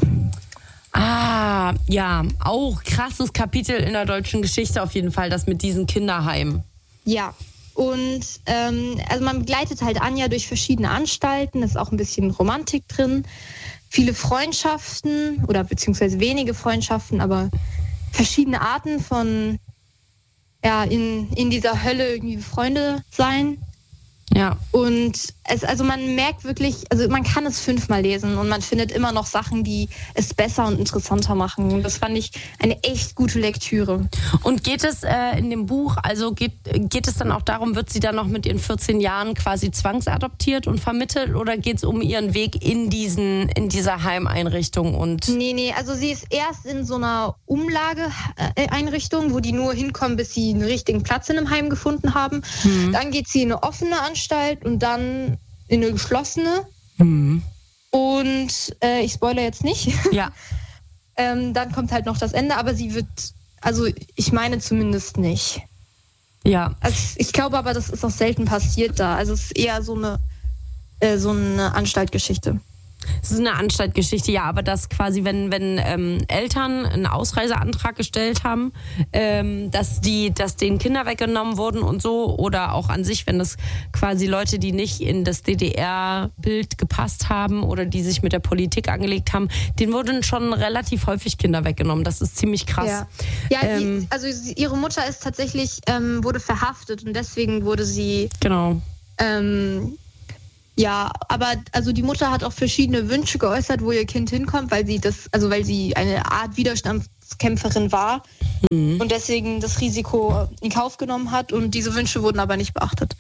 [SPEAKER 1] Ah, ja. Auch krasses Kapitel in der deutschen Geschichte auf jeden Fall, das mit diesen Kinderheimen.
[SPEAKER 6] Ja, und ähm, also man begleitet halt Anja durch verschiedene Anstalten, ist auch ein bisschen Romantik drin, viele Freundschaften oder beziehungsweise wenige Freundschaften, aber verschiedene Arten von, ja, in, in dieser Hölle irgendwie Freunde sein.
[SPEAKER 1] Ja.
[SPEAKER 6] Und es, also man merkt wirklich, also man kann es fünfmal lesen und man findet immer noch Sachen, die es besser und interessanter machen. Und das fand ich eine echt gute Lektüre.
[SPEAKER 1] Und geht es äh, in dem Buch, also geht, geht es dann auch darum, wird sie dann noch mit ihren vierzehn Jahren quasi zwangsadoptiert und vermittelt oder geht es um ihren Weg in diesen, in dieser Heimeinrichtung und
[SPEAKER 6] Nee, nee, also sie ist erst in so einer Umlageeinrichtung, wo die nur hinkommen, bis sie einen richtigen Platz in einem Heim gefunden haben.
[SPEAKER 1] Mhm.
[SPEAKER 6] Dann geht sie in eine offene Anstalt und dann in eine geschlossene.
[SPEAKER 1] Mhm.
[SPEAKER 6] Und äh, ich spoilere jetzt nicht.
[SPEAKER 1] Ja.
[SPEAKER 6] ähm, dann kommt halt noch das Ende, aber sie wird, also ich meine zumindest nicht.
[SPEAKER 1] Ja.
[SPEAKER 6] Also ich glaube aber, das ist auch selten passiert da. Also es ist eher so eine, äh, so eine Anstaltgeschichte.
[SPEAKER 1] Es ist eine Anstaltgeschichte, ja, aber dass quasi, wenn, wenn ähm, Eltern einen Ausreiseantrag gestellt haben, ähm, dass die, dass denen Kinder weggenommen wurden und so, oder auch an sich, wenn das quasi Leute, die nicht in das D D R-Bild gepasst haben oder die sich mit der Politik angelegt haben, denen wurden schon relativ häufig Kinder weggenommen. Das ist ziemlich krass.
[SPEAKER 6] Ja, ja
[SPEAKER 1] Ähm,
[SPEAKER 6] die, also sie, ihre Mutter ist tatsächlich, ähm, wurde verhaftet und deswegen wurde sie,
[SPEAKER 1] Genau.
[SPEAKER 6] ähm, ja, aber also die Mutter hat auch verschiedene Wünsche geäußert, wo ihr Kind hinkommt, weil sie das, also weil sie eine Art Widerstandskämpferin war
[SPEAKER 1] Mhm.
[SPEAKER 6] und deswegen das Risiko in Kauf genommen hat und diese Wünsche wurden aber nicht beachtet.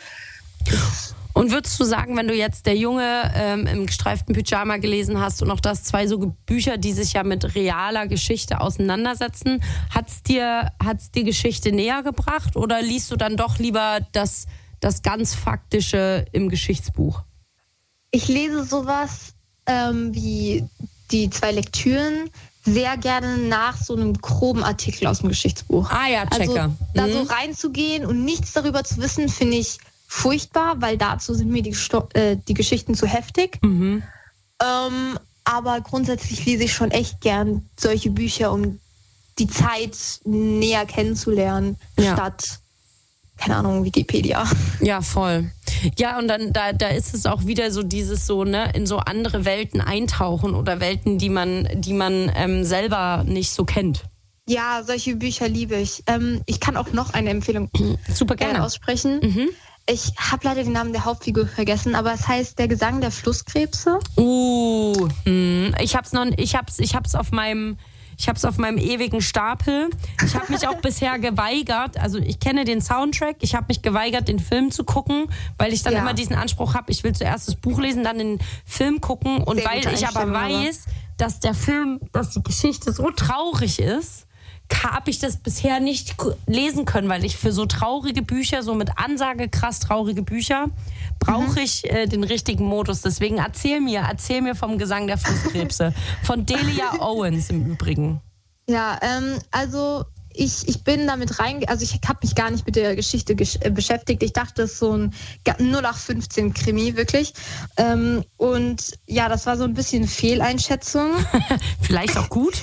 [SPEAKER 1] Und würdest du sagen, wenn du jetzt Der Junge ähm, im gestreiften Pyjama gelesen hast und auch das, zwei so Bücher, die sich ja mit realer Geschichte auseinandersetzen, hat's dir, hat's dir Geschichte näher gebracht oder liest du dann doch lieber das, das ganz Faktische im Geschichtsbuch?
[SPEAKER 6] Ich lese sowas ähm, wie die zwei Lektüren sehr gerne nach so einem groben Artikel aus dem Geschichtsbuch.
[SPEAKER 1] Ah ja, checke.
[SPEAKER 6] Also da
[SPEAKER 1] Mhm.
[SPEAKER 6] so reinzugehen und nichts darüber zu wissen, finde ich furchtbar, weil dazu sind mir die, Sto- äh, die Geschichten zu heftig.
[SPEAKER 1] Mhm.
[SPEAKER 6] Ähm, aber grundsätzlich lese ich schon echt gern solche Bücher, um die Zeit näher kennenzulernen,
[SPEAKER 1] Ja.
[SPEAKER 6] statt, keine Ahnung, Wikipedia.
[SPEAKER 1] Ja, voll. Ja, und dann da, da ist es auch wieder so dieses so, ne, in so andere Welten eintauchen oder Welten, die man, die man ähm, selber nicht so kennt.
[SPEAKER 6] Ja, solche Bücher liebe ich. Ähm, ich kann auch noch eine Empfehlung
[SPEAKER 1] Super
[SPEAKER 6] gerne
[SPEAKER 1] gerne.
[SPEAKER 6] aussprechen.
[SPEAKER 1] Mhm.
[SPEAKER 6] Ich habe leider den Namen der Hauptfigur vergessen, aber es heißt Der Gesang der Flusskrebse.
[SPEAKER 1] Uh, hm. ich hab's noch, ich hab's, ich hab's auf meinem, ich hab's auf meinem ewigen Stapel. Ich habe mich auch bisher geweigert. Also ich kenne den Soundtrack. Ich habe mich geweigert, den Film zu gucken, weil ich dann
[SPEAKER 6] Ja.
[SPEAKER 1] immer diesen Anspruch habe, ich will zuerst das Buch lesen, dann den Film gucken. Und
[SPEAKER 6] Sehr
[SPEAKER 1] weil
[SPEAKER 6] gute
[SPEAKER 1] ich aber
[SPEAKER 6] Einstellung, aber.
[SPEAKER 1] weiß, dass der Film, dass die Geschichte so traurig ist, habe ich das bisher nicht lesen können, weil ich für so traurige Bücher, so mit Ansage krass traurige Bücher, brauche ich äh, den richtigen Modus. Deswegen erzähl mir, erzähl mir vom Gesang der Flusskrebse. Von Delia Owens im Übrigen.
[SPEAKER 6] Ja, ähm, also ich, ich bin damit rein, also ich habe mich gar nicht mit der Geschichte gesch- äh, beschäftigt. Ich dachte, das ist so ein null acht fünfzehn Krimi, wirklich. Ähm, und ja, das war so ein bisschen Fehleinschätzung.
[SPEAKER 1] Vielleicht auch gut.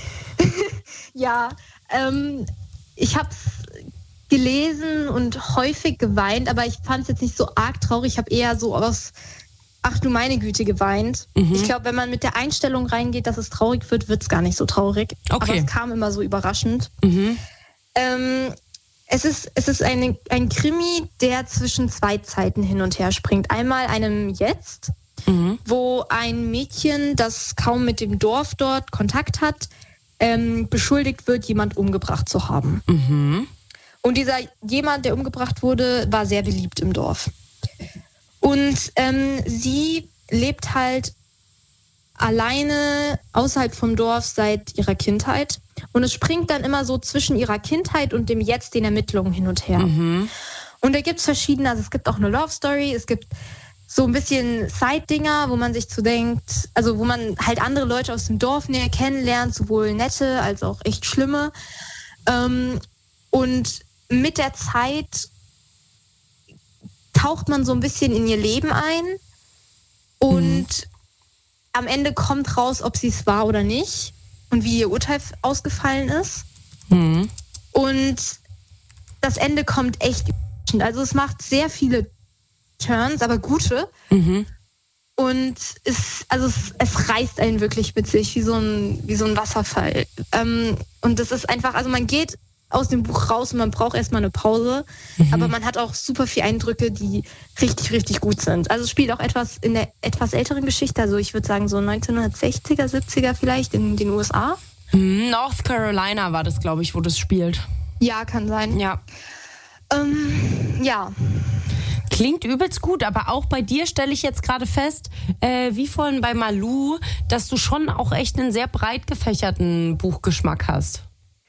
[SPEAKER 6] Ja, ähm, ich habe es gelesen und häufig geweint, aber ich fand es jetzt nicht so arg traurig. Ich habe eher so aus, ach du meine Güte, geweint. Mhm. Ich glaube, wenn man mit der Einstellung reingeht, dass es traurig wird, wird es gar nicht so traurig.
[SPEAKER 1] Okay.
[SPEAKER 6] Aber es kam immer so überraschend.
[SPEAKER 1] Mhm.
[SPEAKER 6] Ähm, es ist, es ist eine, ein Krimi, der zwischen zwei Zeiten hin und her springt. Einmal einem Jetzt, mhm. wo ein Mädchen, das kaum mit dem Dorf dort Kontakt hat, ähm, beschuldigt wird, jemand umgebracht zu haben.
[SPEAKER 1] Mhm.
[SPEAKER 6] Und dieser jemand, der umgebracht wurde, war sehr beliebt im Dorf. Und ähm, sie lebt halt alleine außerhalb vom Dorf seit ihrer Kindheit. Und es springt dann immer so zwischen ihrer Kindheit und dem Jetzt, den Ermittlungen hin und her.
[SPEAKER 1] Mhm.
[SPEAKER 6] Und da gibt es verschiedene, also es gibt auch eine Love Story, es gibt so ein bisschen Side-Dinger, wo man sich zu denkt, also wo man halt andere Leute aus dem Dorf näher kennenlernt, sowohl nette als auch echt schlimme. Ähm, und mit der Zeit taucht man so ein bisschen in ihr Leben ein und mhm. am Ende kommt raus, ob sie es war oder nicht und wie ihr Urteil ausgefallen ist.
[SPEAKER 1] Mhm.
[SPEAKER 6] Und das Ende kommt echt überraschend. Also es macht sehr viele Turns, aber gute.
[SPEAKER 1] Mhm.
[SPEAKER 6] Und es, also es, es reißt einen wirklich mit sich, wie so ein, wie so ein Wasserfall. Ähm, und das ist einfach, also man geht aus dem Buch raus und man braucht erstmal eine Pause. Mhm. Aber man hat auch super viele Eindrücke, die richtig, richtig gut sind. Also es spielt auch etwas in der etwas älteren Geschichte, also ich würde sagen so neunzehnhundertsechziger, siebziger vielleicht in den U S A.
[SPEAKER 1] North Carolina war das, glaube ich, wo das spielt.
[SPEAKER 6] Ja, kann sein.
[SPEAKER 1] Ja.
[SPEAKER 6] Ähm, ja.
[SPEAKER 1] Klingt übelst gut, aber auch bei dir stelle ich jetzt gerade fest, äh, wie vorhin bei Malou, dass du schon auch echt einen sehr breit gefächerten Buchgeschmack hast.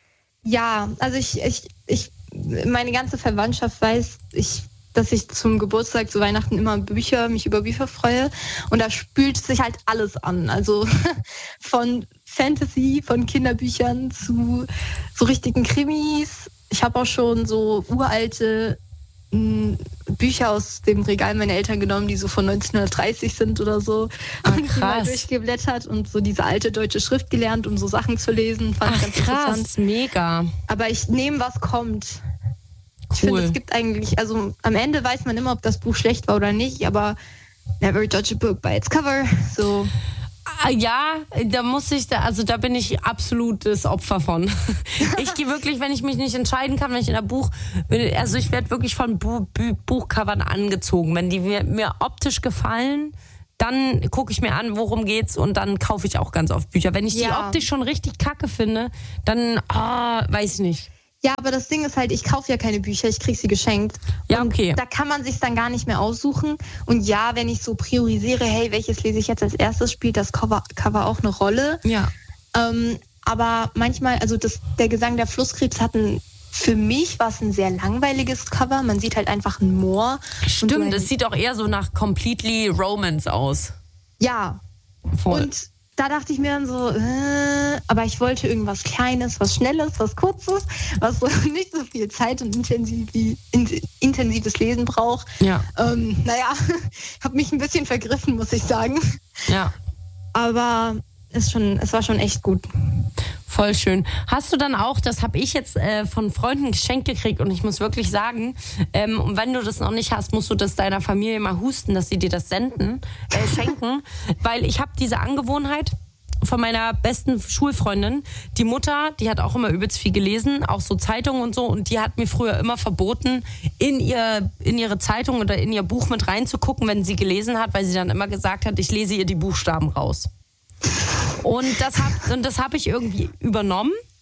[SPEAKER 6] Ja, also ich, ich, ich, meine ganze Verwandtschaft weiß, ich, dass ich zum Geburtstag, zu Weihnachten immer Bücher, mich über Bücher freue. Und da spült sich halt alles an. Also von Fantasy, von Kinderbüchern zu so richtigen Krimis. Ich habe auch schon so uralte m, Bücher aus dem Regal meiner Eltern genommen, die so von neunzehnhundertdreißig sind oder so.
[SPEAKER 1] Ach,
[SPEAKER 6] und die mal durchgeblättert und so diese alte deutsche Schrift gelernt, um so Sachen zu lesen. Fand ich ganz
[SPEAKER 1] krass,
[SPEAKER 6] interessant.
[SPEAKER 1] Mega.
[SPEAKER 6] Aber ich nehme, was kommt.
[SPEAKER 1] Cool.
[SPEAKER 6] Ich finde, es gibt eigentlich, also am Ende weiß man immer, ob das Buch schlecht war oder nicht, aber never judge a book by its cover. So.
[SPEAKER 1] Ja, da muss ich, da, also da bin ich absolut das Opfer von. Ich gehe wirklich, wenn ich mich nicht entscheiden kann, wenn ich in der Buch, also ich werde wirklich von Bu- Bu- Buchcovern angezogen. Wenn die mir, mir optisch gefallen, dann gucke ich mir an, worum geht's und dann kaufe ich auch ganz oft Bücher. Wenn ich
[SPEAKER 6] Ja.
[SPEAKER 1] die optisch schon richtig kacke finde, dann, ah, weiß ich nicht.
[SPEAKER 6] Ja, aber das Ding ist halt, ich kaufe ja keine Bücher, ich kriege sie geschenkt.
[SPEAKER 1] Ja,
[SPEAKER 6] und
[SPEAKER 1] okay.
[SPEAKER 6] Da kann man sich dann gar nicht mehr aussuchen. Und ja, wenn ich so priorisiere, hey, welches lese ich jetzt als erstes, spielt das Cover, Cover auch eine Rolle.
[SPEAKER 1] Ja.
[SPEAKER 6] Ähm, aber manchmal, also das, der Gesang der Flusskrebs hat ein, für mich war es ein sehr langweiliges Cover. Man sieht halt einfach ein Moor.
[SPEAKER 1] Stimmt,
[SPEAKER 6] und so ein,
[SPEAKER 1] es sieht auch eher so nach Completely Romance aus.
[SPEAKER 6] Ja.
[SPEAKER 1] Voll.
[SPEAKER 6] Und da dachte ich mir dann so, äh, aber ich wollte irgendwas Kleines, was Schnelles, was Kurzes, was so nicht so viel Zeit und intensiv, in, intensives Lesen braucht.
[SPEAKER 1] Ja.
[SPEAKER 6] Ähm, naja, habe mich ein bisschen vergriffen, muss ich sagen.
[SPEAKER 1] Ja.
[SPEAKER 6] Aber es, schon, es war schon echt gut.
[SPEAKER 1] Voll schön. Hast du dann auch, das habe ich jetzt äh, von Freunden geschenkt gekriegt und ich muss wirklich sagen, ähm, und wenn du das noch nicht hast, musst du das deiner Familie mal husten, dass sie dir das senden, äh, schenken, weil ich habe diese Angewohnheit von meiner besten Schulfreundin. Die Mutter, die hat auch immer übelst viel gelesen, auch so Zeitungen und so, und die hat mir früher immer verboten, in ihr in ihre Zeitung oder in ihr Buch mit reinzugucken, wenn sie gelesen hat, weil sie dann immer gesagt hat, ich lese ihr die Buchstaben raus. Und das habe und das hab ich irgendwie übernommen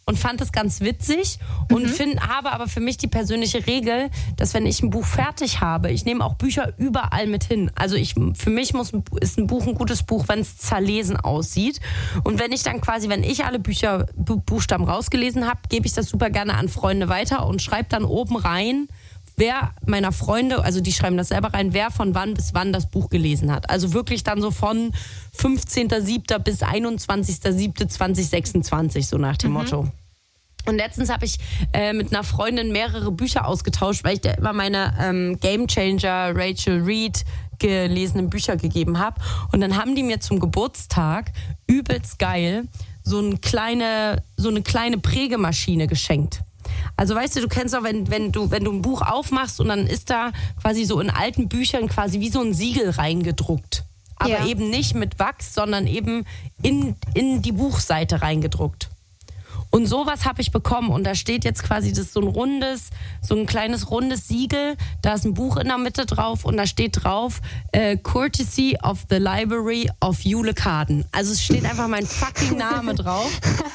[SPEAKER 1] und fand das ganz witzig und
[SPEAKER 6] Mhm.
[SPEAKER 1] find, habe aber für mich die persönliche Regel, dass wenn ich ein Buch fertig habe, ich nehme auch Bücher überall mit hin. Also ich, für mich muss, ein- ist ein Buch ein gutes Buch, wenn es zerlesen aussieht. Und wenn ich dann quasi, wenn ich alle Bücher, Bu- Buchstaben rausgelesen habe, gebe ich das super gerne an Freunde weiter und schreibe dann oben rein, wer meiner Freunde, also die schreiben das selber rein, wer von wann bis wann das Buch gelesen hat. Also wirklich dann so von fünfzehnter siebter bis einundzwanzigster siebter zweitausendsechsundzwanzig, so nach dem Motto. Und letztens habe ich äh, mit einer Freundin mehrere Bücher ausgetauscht, weil ich da immer meine ähm, Gamechanger Rachel Reed gelesenen Bücher gegeben habe. Und dann haben die mir zum Geburtstag übelst geil so eine kleine, so eine kleine Prägemaschine geschenkt. Also weißt du, du kennst auch, wenn, wenn, du, wenn du ein Buch aufmachst und dann ist da quasi so in alten Büchern quasi wie so ein Siegel reingedruckt. Aber
[SPEAKER 6] Ja.
[SPEAKER 1] eben nicht mit Wachs, sondern eben in, in die Buchseite reingedruckt. Und sowas habe ich bekommen und da steht jetzt quasi das ist so ein rundes, so ein kleines rundes Siegel, da ist ein Buch in der Mitte drauf und da steht drauf äh, Courtesy of the Library of Jule Kaden. Also es steht einfach mein fucking Name drauf.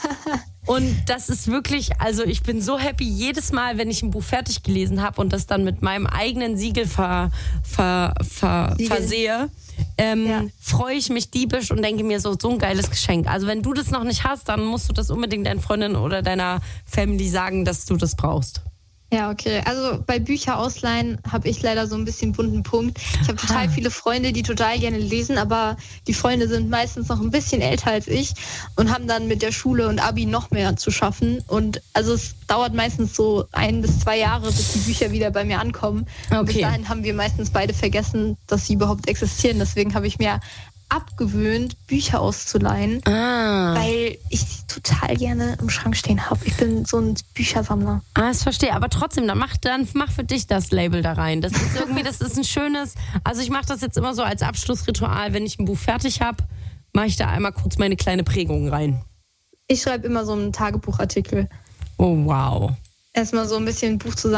[SPEAKER 1] Und das ist wirklich, also ich bin so happy jedes Mal, wenn ich ein Buch fertig gelesen habe und das dann mit meinem eigenen Siegel ver, ver, ver,
[SPEAKER 6] Siegel.
[SPEAKER 1] versehe, ähm,
[SPEAKER 6] Ja.
[SPEAKER 1] freue ich mich diebisch und denke mir so, so ein geiles Geschenk. Also wenn du das noch nicht hast, dann musst du das unbedingt deinen Freundinnen oder deiner Family sagen, dass du das brauchst.
[SPEAKER 6] Ja, okay. Also bei Bücher ausleihen habe ich leider so ein bisschen bunten Punkt. Ich habe total
[SPEAKER 1] Ah.
[SPEAKER 6] viele Freunde, die total gerne lesen, aber die Freunde sind meistens noch ein bisschen älter als ich und haben dann mit der Schule und Abi noch mehr zu schaffen. Und also es dauert meistens so ein bis zwei Jahre, bis die Bücher wieder bei mir ankommen. Und bis
[SPEAKER 1] Okay.
[SPEAKER 6] dahin haben wir meistens beide vergessen, dass sie überhaupt existieren. Deswegen habe ich mir abgewöhnt, Bücher auszuleihen,
[SPEAKER 1] Ah,
[SPEAKER 6] weil ich sie total gerne im Schrank stehen habe. Ich bin so ein Büchersammler.
[SPEAKER 1] ah, das verstehe. Aber trotzdem, dann mach, dann mach für dich das Label da rein. Das ist irgendwie, das ist ein schönes, also ich mache das jetzt immer so als Abschlussritual, wenn ich ein Buch fertig habe, mache ich da einmal kurz meine kleine Prägung rein.
[SPEAKER 6] Ich schreibe immer so einen Tagebuchartikel.
[SPEAKER 1] Oh, wow.
[SPEAKER 6] Erstmal so ein bisschen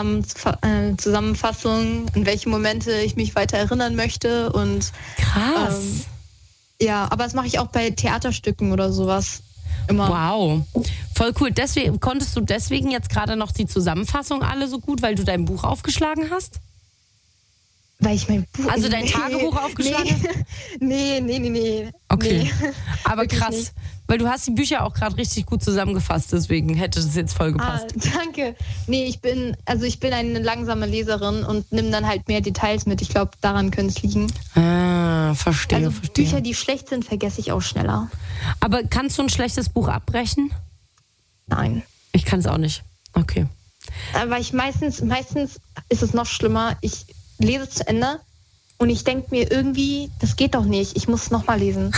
[SPEAKER 6] Buchzusammenfassung, an welche Momente ich mich weiter erinnern möchte. Und
[SPEAKER 1] Krass.
[SPEAKER 6] Ähm, ja, aber das mache ich auch bei Theaterstücken oder sowas. Immer.
[SPEAKER 1] Wow, voll cool. Deswegen, konntest du deswegen jetzt gerade noch die Zusammenfassung alle so gut, weil du dein Buch aufgeschlagen hast?
[SPEAKER 6] Weil ich mein Buch.
[SPEAKER 1] Also dein Tagebuch aufgeschlagen
[SPEAKER 6] nee. nee, nee, nee, nee.
[SPEAKER 1] Okay.
[SPEAKER 6] Nee.
[SPEAKER 1] Aber
[SPEAKER 6] Wirklich
[SPEAKER 1] krass,
[SPEAKER 6] nicht.
[SPEAKER 1] weil du hast die Bücher auch gerade richtig gut zusammengefasst, deswegen hätte das jetzt voll
[SPEAKER 6] Ah,
[SPEAKER 1] gepasst.
[SPEAKER 6] danke. Nee, ich bin, also ich bin eine langsame Leserin und nimm dann halt mehr Details mit. Ich glaube, daran könnte es liegen.
[SPEAKER 1] Ah, verstehe,
[SPEAKER 6] Also
[SPEAKER 1] verstehe.
[SPEAKER 6] Bücher, die schlecht sind, vergesse ich auch schneller.
[SPEAKER 1] Aber kannst du ein schlechtes Buch abbrechen?
[SPEAKER 6] Nein.
[SPEAKER 1] Ich kann es auch nicht. Okay.
[SPEAKER 6] Aber ich meistens, meistens ist es noch schlimmer. Ich lese es zu Ende und ich denke mir irgendwie, das geht doch nicht. Ich muss es nochmal lesen.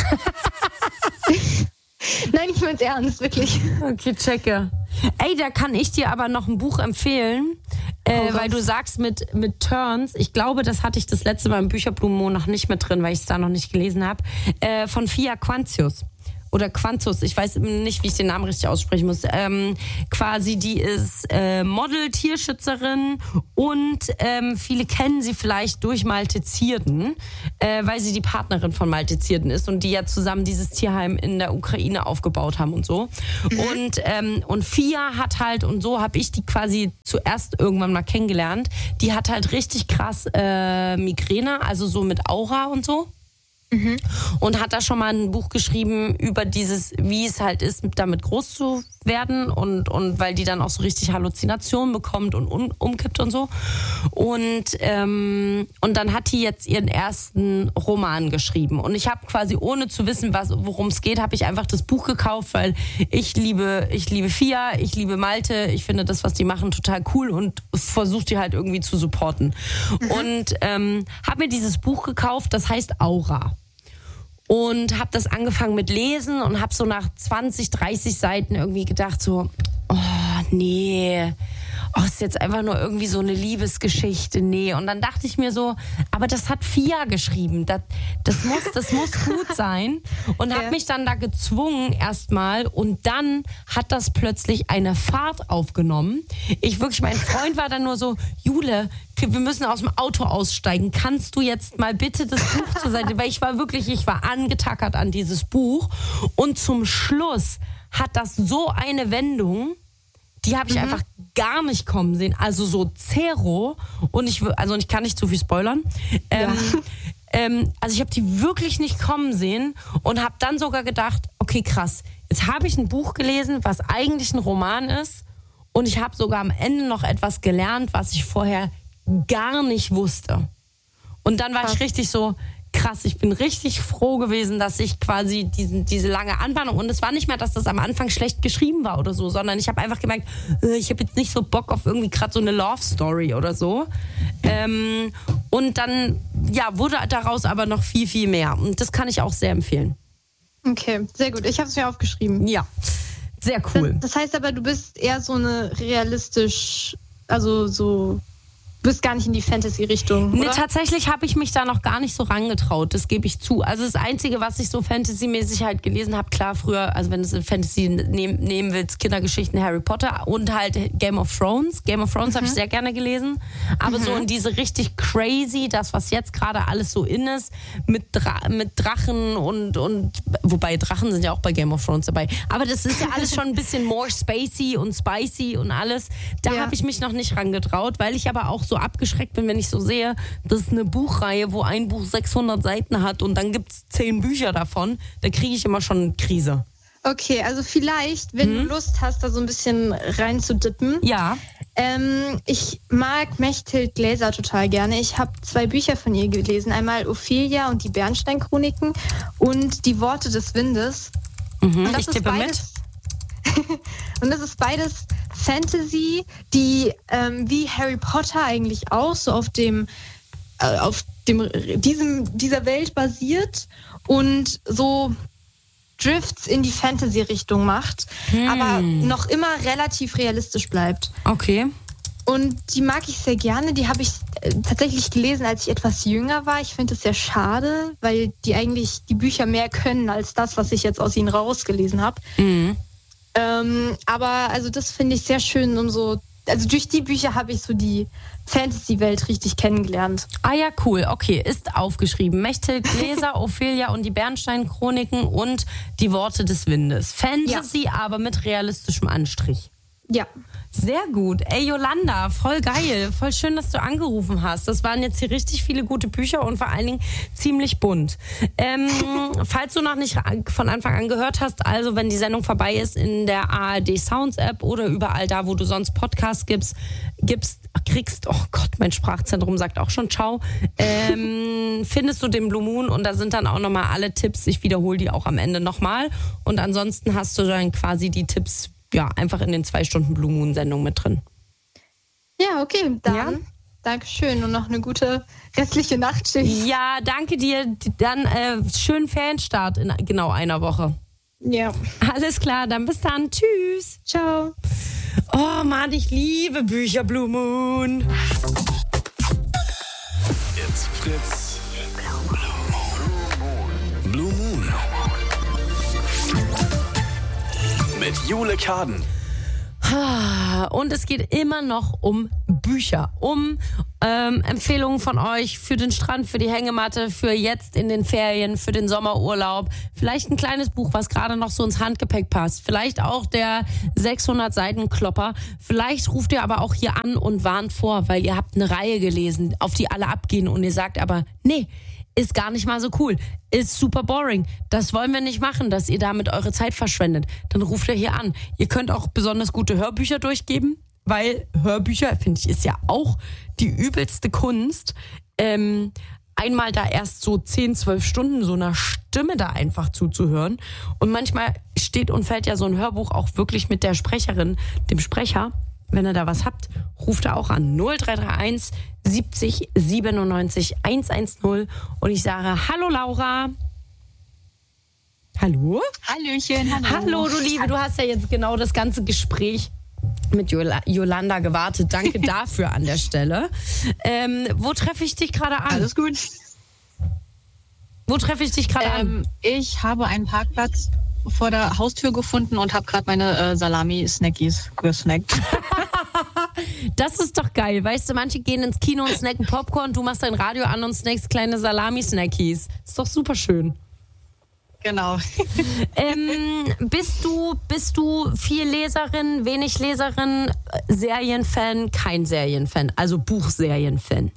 [SPEAKER 6] Nein, ich mein's ernst, wirklich.
[SPEAKER 1] Okay, checke. Ey, da kann ich dir aber noch ein Buch empfehlen, äh,
[SPEAKER 6] Hau raus.
[SPEAKER 1] weil du sagst mit, mit Turns, ich glaube, das hatte ich das letzte Mal im Bücherblumenmo noch nicht mit drin, weil ich es da noch nicht gelesen habe, äh, von Fia Quantius. Oder Quantus, ich weiß nicht, wie ich den Namen richtig aussprechen muss. Ähm, quasi, die ist äh, Model, Tierschützerin und ähm, viele kennen sie vielleicht durch Malte Zierden, äh, weil sie die Partnerin von Malte Zierden ist und die ja zusammen dieses Tierheim in der Ukraine aufgebaut haben und so. Und, ähm, und Fia hat halt, und so habe ich die quasi zuerst irgendwann mal kennengelernt, die hat halt richtig krass äh, Migräne, also so mit Aura und so. Und hat da schon mal ein Buch geschrieben über dieses, wie es halt ist, damit groß zu werden und, und weil die dann auch so richtig Halluzinationen bekommt und um, umkippt und so. Und, ähm, und dann hat die jetzt ihren ersten Roman geschrieben. Und ich habe quasi, ohne zu wissen, was, worum es geht, habe ich einfach das Buch gekauft, weil ich liebe, ich liebe Fia, ich liebe Malte, ich finde das, was die machen, total cool und versuche die halt irgendwie zu supporten. Und ähm, habe mir dieses Buch gekauft, das heißt Aura. Und habe das angefangen mit Lesen und habe so nach zwanzig, dreißig Seiten irgendwie gedacht so, oh nee, oh, ist jetzt einfach nur irgendwie so eine Liebesgeschichte, nee. Und dann dachte ich mir so, aber das hat Fia geschrieben, das, das, muss, das muss gut sein. Und habe
[SPEAKER 6] Ja.
[SPEAKER 1] mich dann da gezwungen erstmal und dann hat das plötzlich eine Fahrt aufgenommen. Ich wirklich, mein Freund war dann nur so, Jule, wir müssen aus dem Auto aussteigen. Kannst du jetzt mal bitte das Buch zur Seite? Weil ich war wirklich, ich war angetackert an dieses Buch. Und zum Schluss hat das so eine Wendung, die habe ich mhm. einfach gar nicht kommen sehen. Also so Zero. Und ich, also ich kann nicht zu viel spoilern. Ähm, ja. ähm, also ich habe die wirklich nicht kommen sehen und habe dann sogar gedacht, okay, krass, jetzt habe ich ein Buch gelesen, was eigentlich ein Roman ist. Und ich habe sogar am Ende noch etwas gelernt, was ich vorher gar nicht wusste. Und dann war krass. ich richtig so, krass, ich bin richtig froh gewesen, dass ich quasi diesen, diese lange Anbahnung, und es war nicht mehr, dass das am Anfang schlecht geschrieben war oder so, sondern ich habe einfach gemerkt, ich habe jetzt nicht so Bock auf irgendwie gerade so eine Love-Story oder so. Ähm, und dann, ja, wurde daraus aber noch viel, viel mehr. Und das kann ich auch sehr empfehlen.
[SPEAKER 6] Okay, sehr gut. Ich habe es mir aufgeschrieben.
[SPEAKER 1] Ja. Sehr cool.
[SPEAKER 6] Das, das heißt aber, du bist eher so eine realistisch, also so, du bist gar nicht in die Fantasy-Richtung, oder?
[SPEAKER 1] Nee, tatsächlich habe ich mich da noch gar nicht so rangetraut, das gebe ich zu. Also das Einzige, was ich so Fantasy-mäßig halt gelesen habe, klar früher, also wenn du es Fantasy nehm, nehmen willst, Kindergeschichten, Harry Potter und halt Game of Thrones. Game of Thrones mhm. habe ich sehr gerne gelesen. Aber mhm. so in diese richtig crazy, das was jetzt gerade alles so in ist, mit, Dra- mit Drachen und, und, wobei Drachen sind ja auch bei Game of Thrones dabei. Aber das ist ja alles schon ein bisschen more spacey und spicy und alles. Da ja. habe ich mich noch nicht rangetraut, weil ich aber auch so abgeschreckt bin, wenn ich so sehe, das ist eine Buchreihe, wo ein Buch sechshundert Seiten hat und dann gibt es zehn Bücher davon, da kriege ich immer schon eine Krise.
[SPEAKER 6] Okay, also vielleicht, wenn hm? du Lust hast, da so ein bisschen reinzudippen.
[SPEAKER 1] Ja.
[SPEAKER 6] Ähm, ich mag Mechthild Gläser total gerne. Ich habe zwei Bücher von ihr gelesen. Einmal Ophelia und die Bernstein-Chroniken und Die Worte des Windes.
[SPEAKER 1] Mhm,
[SPEAKER 6] und das
[SPEAKER 1] ich
[SPEAKER 6] ist
[SPEAKER 1] tippe
[SPEAKER 6] beides, mit. Und das ist beides Fantasy, die ähm, wie Harry Potter eigentlich auch so auf dem äh, auf dem diesem dieser Welt basiert und so Drifts in die Fantasy-Richtung macht, hm. aber noch immer relativ realistisch bleibt.
[SPEAKER 1] Okay.
[SPEAKER 6] Und die mag ich sehr gerne. Die habe ich äh, tatsächlich gelesen, als ich etwas jünger war. Ich finde es sehr schade, weil die eigentlich die Bücher mehr können als das, was ich jetzt aus ihnen rausgelesen habe.
[SPEAKER 1] Mhm.
[SPEAKER 6] Ähm, aber also das finde ich sehr schön, um so, also durch die Bücher habe ich so die Fantasy-Welt richtig kennengelernt.
[SPEAKER 1] Ah ja, cool, okay, ist aufgeschrieben. Mechthild Gläser, Ophelia und die Bernstein-Chroniken und Die Worte des Windes. Fantasy, ja. aber mit realistischem Anstrich.
[SPEAKER 6] Ja.
[SPEAKER 1] Sehr gut. Ey, Yolanda, voll geil. Voll schön, dass du angerufen hast. Das waren jetzt hier richtig viele gute Bücher und vor allen Dingen ziemlich bunt. Ähm, falls du noch nicht von Anfang an gehört hast, also wenn die Sendung vorbei ist, in der A R D Sounds App oder überall da, wo du sonst Podcasts gibst, gibst kriegst, oh Gott, mein Sprachzentrum sagt auch schon ciao, ähm, findest du den Blue Moon und da sind dann auch nochmal alle Tipps. Ich wiederhole die auch am Ende nochmal. Und ansonsten hast du dann quasi die Tipps ja, einfach in den zwei Stunden Blue Moon Sendung mit drin.
[SPEAKER 6] Ja, okay, dann
[SPEAKER 1] ja?
[SPEAKER 6] Dankeschön und noch eine gute restliche Nachtschicht.
[SPEAKER 1] Ja, danke dir. Dann äh, schönen Fanstart in genau einer Woche.
[SPEAKER 6] Ja.
[SPEAKER 1] Alles klar, dann bis dann. Tschüss.
[SPEAKER 6] Ciao.
[SPEAKER 1] Oh Mann, ich liebe Bücher Blue Moon.
[SPEAKER 4] Jetzt Fritz. Blue Moon. Mit Jule Kaden.
[SPEAKER 1] Und es geht immer noch um Bücher, um ähm, Empfehlungen von euch für den Strand, für die Hängematte, für jetzt in den Ferien, für den Sommerurlaub. Vielleicht ein kleines Buch, was gerade noch so ins Handgepäck passt. Vielleicht auch der sechshundert Seiten Klopper. Vielleicht ruft ihr aber auch hier an und warnt vor, weil ihr habt eine Reihe gelesen, auf die alle abgehen und ihr sagt aber, nee, ist gar nicht mal so cool, ist super boring. Das wollen wir nicht machen, dass ihr damit eure Zeit verschwendet. Dann ruft ihr hier an. Ihr könnt auch besonders gute Hörbücher durchgeben, weil Hörbücher, finde ich, ist ja auch die übelste Kunst. Ähm, einmal da erst so zehn, zwölf Stunden so einer Stimme da einfach zuzuhören. Und manchmal steht und fällt ja so ein Hörbuch auch wirklich mit der Sprecherin, dem Sprecher. Wenn ihr da was habt, ruft er auch an. null drei drei eins siebzig siebenundneunzig hundertzehn und ich sage, hallo Laura. Hallo?
[SPEAKER 7] Hallöchen, hallo.
[SPEAKER 1] Hallo, du Liebe, du hast ja jetzt genau das ganze Gespräch mit Jol- Yolanda gewartet. Danke dafür an der Stelle. Ähm, wo treffe ich dich gerade an?
[SPEAKER 7] Alles gut.
[SPEAKER 1] Wo treffe ich dich gerade
[SPEAKER 7] ähm,
[SPEAKER 1] an?
[SPEAKER 7] Ich habe einen Parkplatz vor der Haustür gefunden und habe gerade meine äh, Salami-Snackies gesnackt.
[SPEAKER 1] Das ist doch geil. Weißt du, manche gehen ins Kino und snacken Popcorn, du machst dein Radio an und snackst kleine Salami-Snackies. Ist doch super schön.
[SPEAKER 7] Genau.
[SPEAKER 1] ähm, bist du bist du viel Leserin, wenig Leserin, Serienfan, kein Serienfan, also Buchserienfan?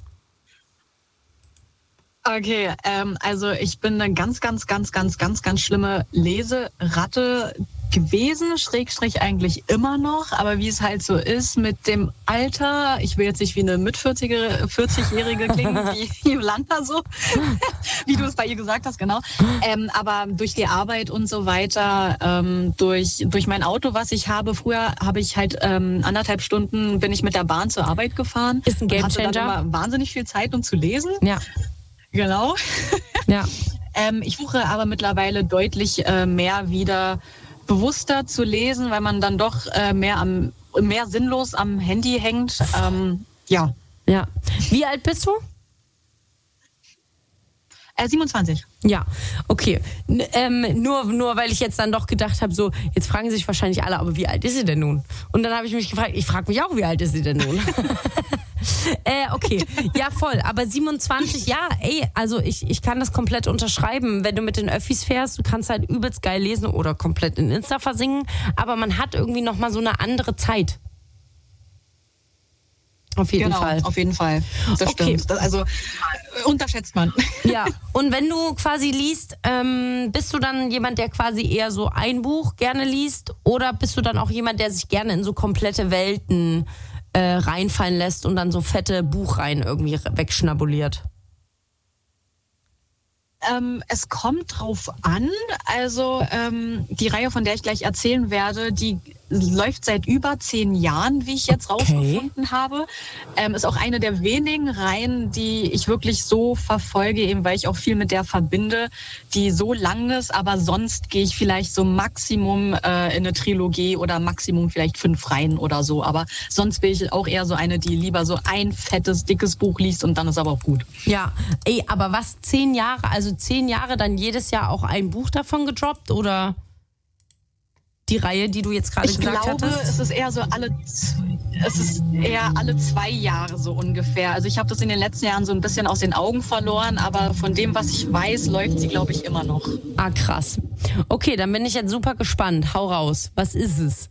[SPEAKER 7] Okay, ähm, also ich bin eine ganz, ganz, ganz, ganz, ganz, ganz schlimme Leseratte gewesen, Schrägstrich eigentlich immer noch, aber wie es halt so ist mit dem Alter, ich will jetzt nicht wie eine mit vierzig-Jährige klingen, wie Jolanta so, wie du es bei ihr gesagt hast, genau, ähm, aber durch die Arbeit und so weiter, ähm, durch, durch mein Auto, was ich habe, früher habe ich halt ähm, anderthalb Stunden bin ich mit der Bahn zur Arbeit gefahren.
[SPEAKER 1] Ist ein Gamechanger.
[SPEAKER 7] Hatte dann immer wahnsinnig viel Zeit, um zu lesen.
[SPEAKER 1] Ja.
[SPEAKER 7] Genau.
[SPEAKER 1] Ja.
[SPEAKER 7] ähm, ich versuche aber mittlerweile deutlich äh, mehr wieder bewusster zu lesen, weil man dann doch äh, mehr am mehr sinnlos am Handy hängt. Ähm, ja.
[SPEAKER 1] Ja. Wie alt bist du?
[SPEAKER 7] Äh, siebenundzwanzig.
[SPEAKER 1] Ja, okay. N- ähm, nur, nur weil ich jetzt dann doch gedacht habe, so, jetzt fragen sich wahrscheinlich alle, aber wie alt ist sie denn nun? Und dann habe ich mich gefragt, ich frage mich auch, wie alt ist sie denn nun? äh, okay, ja voll, aber siebenundzwanzig, ja, ey, also ich, ich kann das komplett unterschreiben. Wenn du mit den Öffis fährst, du kannst halt übelst geil lesen oder komplett in Insta versingen, aber man hat irgendwie nochmal so eine andere Zeit. Auf jeden
[SPEAKER 7] genau,
[SPEAKER 1] Fall.
[SPEAKER 7] Auf jeden Fall. Das
[SPEAKER 1] Okay.
[SPEAKER 7] stimmt. Das, also äh, unterschätzt man.
[SPEAKER 1] Ja, und wenn du quasi liest, ähm, bist du dann jemand, der quasi eher so ein Buch gerne liest oder bist du dann auch jemand, der sich gerne in so komplette Welten äh, reinfallen lässt und dann so fette Buchreihen irgendwie wegschnabuliert?
[SPEAKER 7] Ähm, es kommt drauf an. Also ähm, die Reihe, von der ich gleich erzählen werde, die läuft seit über zehn Jahren, wie ich jetzt
[SPEAKER 1] Okay.
[SPEAKER 7] rausgefunden habe. Ähm, ist auch eine der wenigen Reihen, die ich wirklich so verfolge, eben weil ich auch viel mit der verbinde, die so lang ist, aber sonst gehe ich vielleicht so Maximum äh, in eine Trilogie oder Maximum vielleicht fünf Reihen oder so. Aber sonst bin ich auch eher so eine, die lieber so ein fettes, dickes Buch liest und dann ist aber auch gut.
[SPEAKER 1] Ja, ey, aber was, zehn Jahre, also zehn Jahre dann jedes Jahr auch ein Buch davon gedroppt oder die Reihe, die du jetzt gerade
[SPEAKER 7] Ich
[SPEAKER 1] gesagt
[SPEAKER 7] glaube,
[SPEAKER 1] hattest?
[SPEAKER 7] es ist eher so alle, es ist eher alle zwei Jahre so ungefähr. Also ich habe das in den letzten Jahren so ein bisschen aus den Augen verloren, aber von dem, was ich weiß, läuft sie, glaube ich, immer noch.
[SPEAKER 1] Ah, krass. Okay, dann bin ich jetzt super gespannt. Hau raus. Was ist es?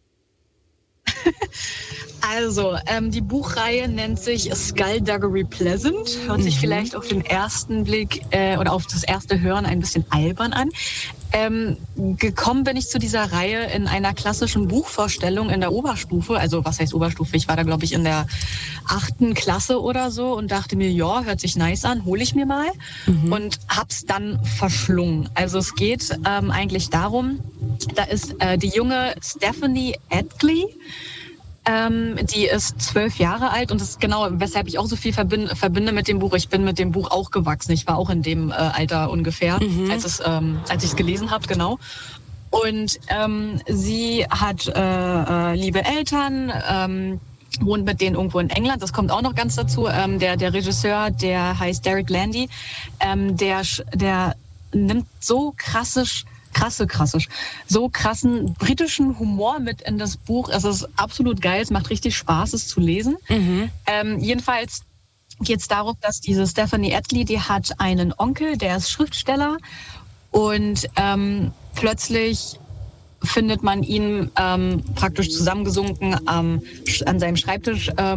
[SPEAKER 7] Also, ähm, die Buchreihe nennt sich Skullduggery Pleasant. Hört sich vielleicht auf den ersten Blick äh, oder auf das erste Hören ein bisschen albern an. Ähm, gekommen bin ich zu dieser Reihe in einer klassischen Buchvorstellung in der Oberstufe. Also, was heißt Oberstufe? Ich war da, glaube ich, in der achten Klasse oder so und dachte mir, ja, hört sich nice an, hole ich mir mal. Mhm. Und hab's dann verschlungen. Also, es geht ähm, eigentlich darum, da ist äh, die junge Stephanie Atlee. Ähm, die ist zwölf Jahre alt und das ist genau, weshalb ich auch so viel verbinde, verbinde mit dem Buch. Ich bin mit dem Buch auch gewachsen. Ich war auch in dem äh, Alter ungefähr, mhm. als, es, ähm, als ich es gelesen habe, genau. Und ähm, sie hat äh, äh, liebe Eltern, ähm, wohnt mit denen irgendwo in England. Das kommt auch noch ganz dazu. Ähm, der, der Regisseur, der heißt Derek Landy, ähm, der, der nimmt so krasse krasse, krasse, so krassen britischen Humor mit in das Buch. Es ist absolut geil, es macht richtig Spaß, es zu lesen. Mhm. Ähm, jedenfalls geht es darum, dass diese Stephanie Atlee, die hat einen Onkel, der ist Schriftsteller und ähm, plötzlich findet man ihn ähm, praktisch zusammengesunken ähm, an seinem Schreibtisch ähm,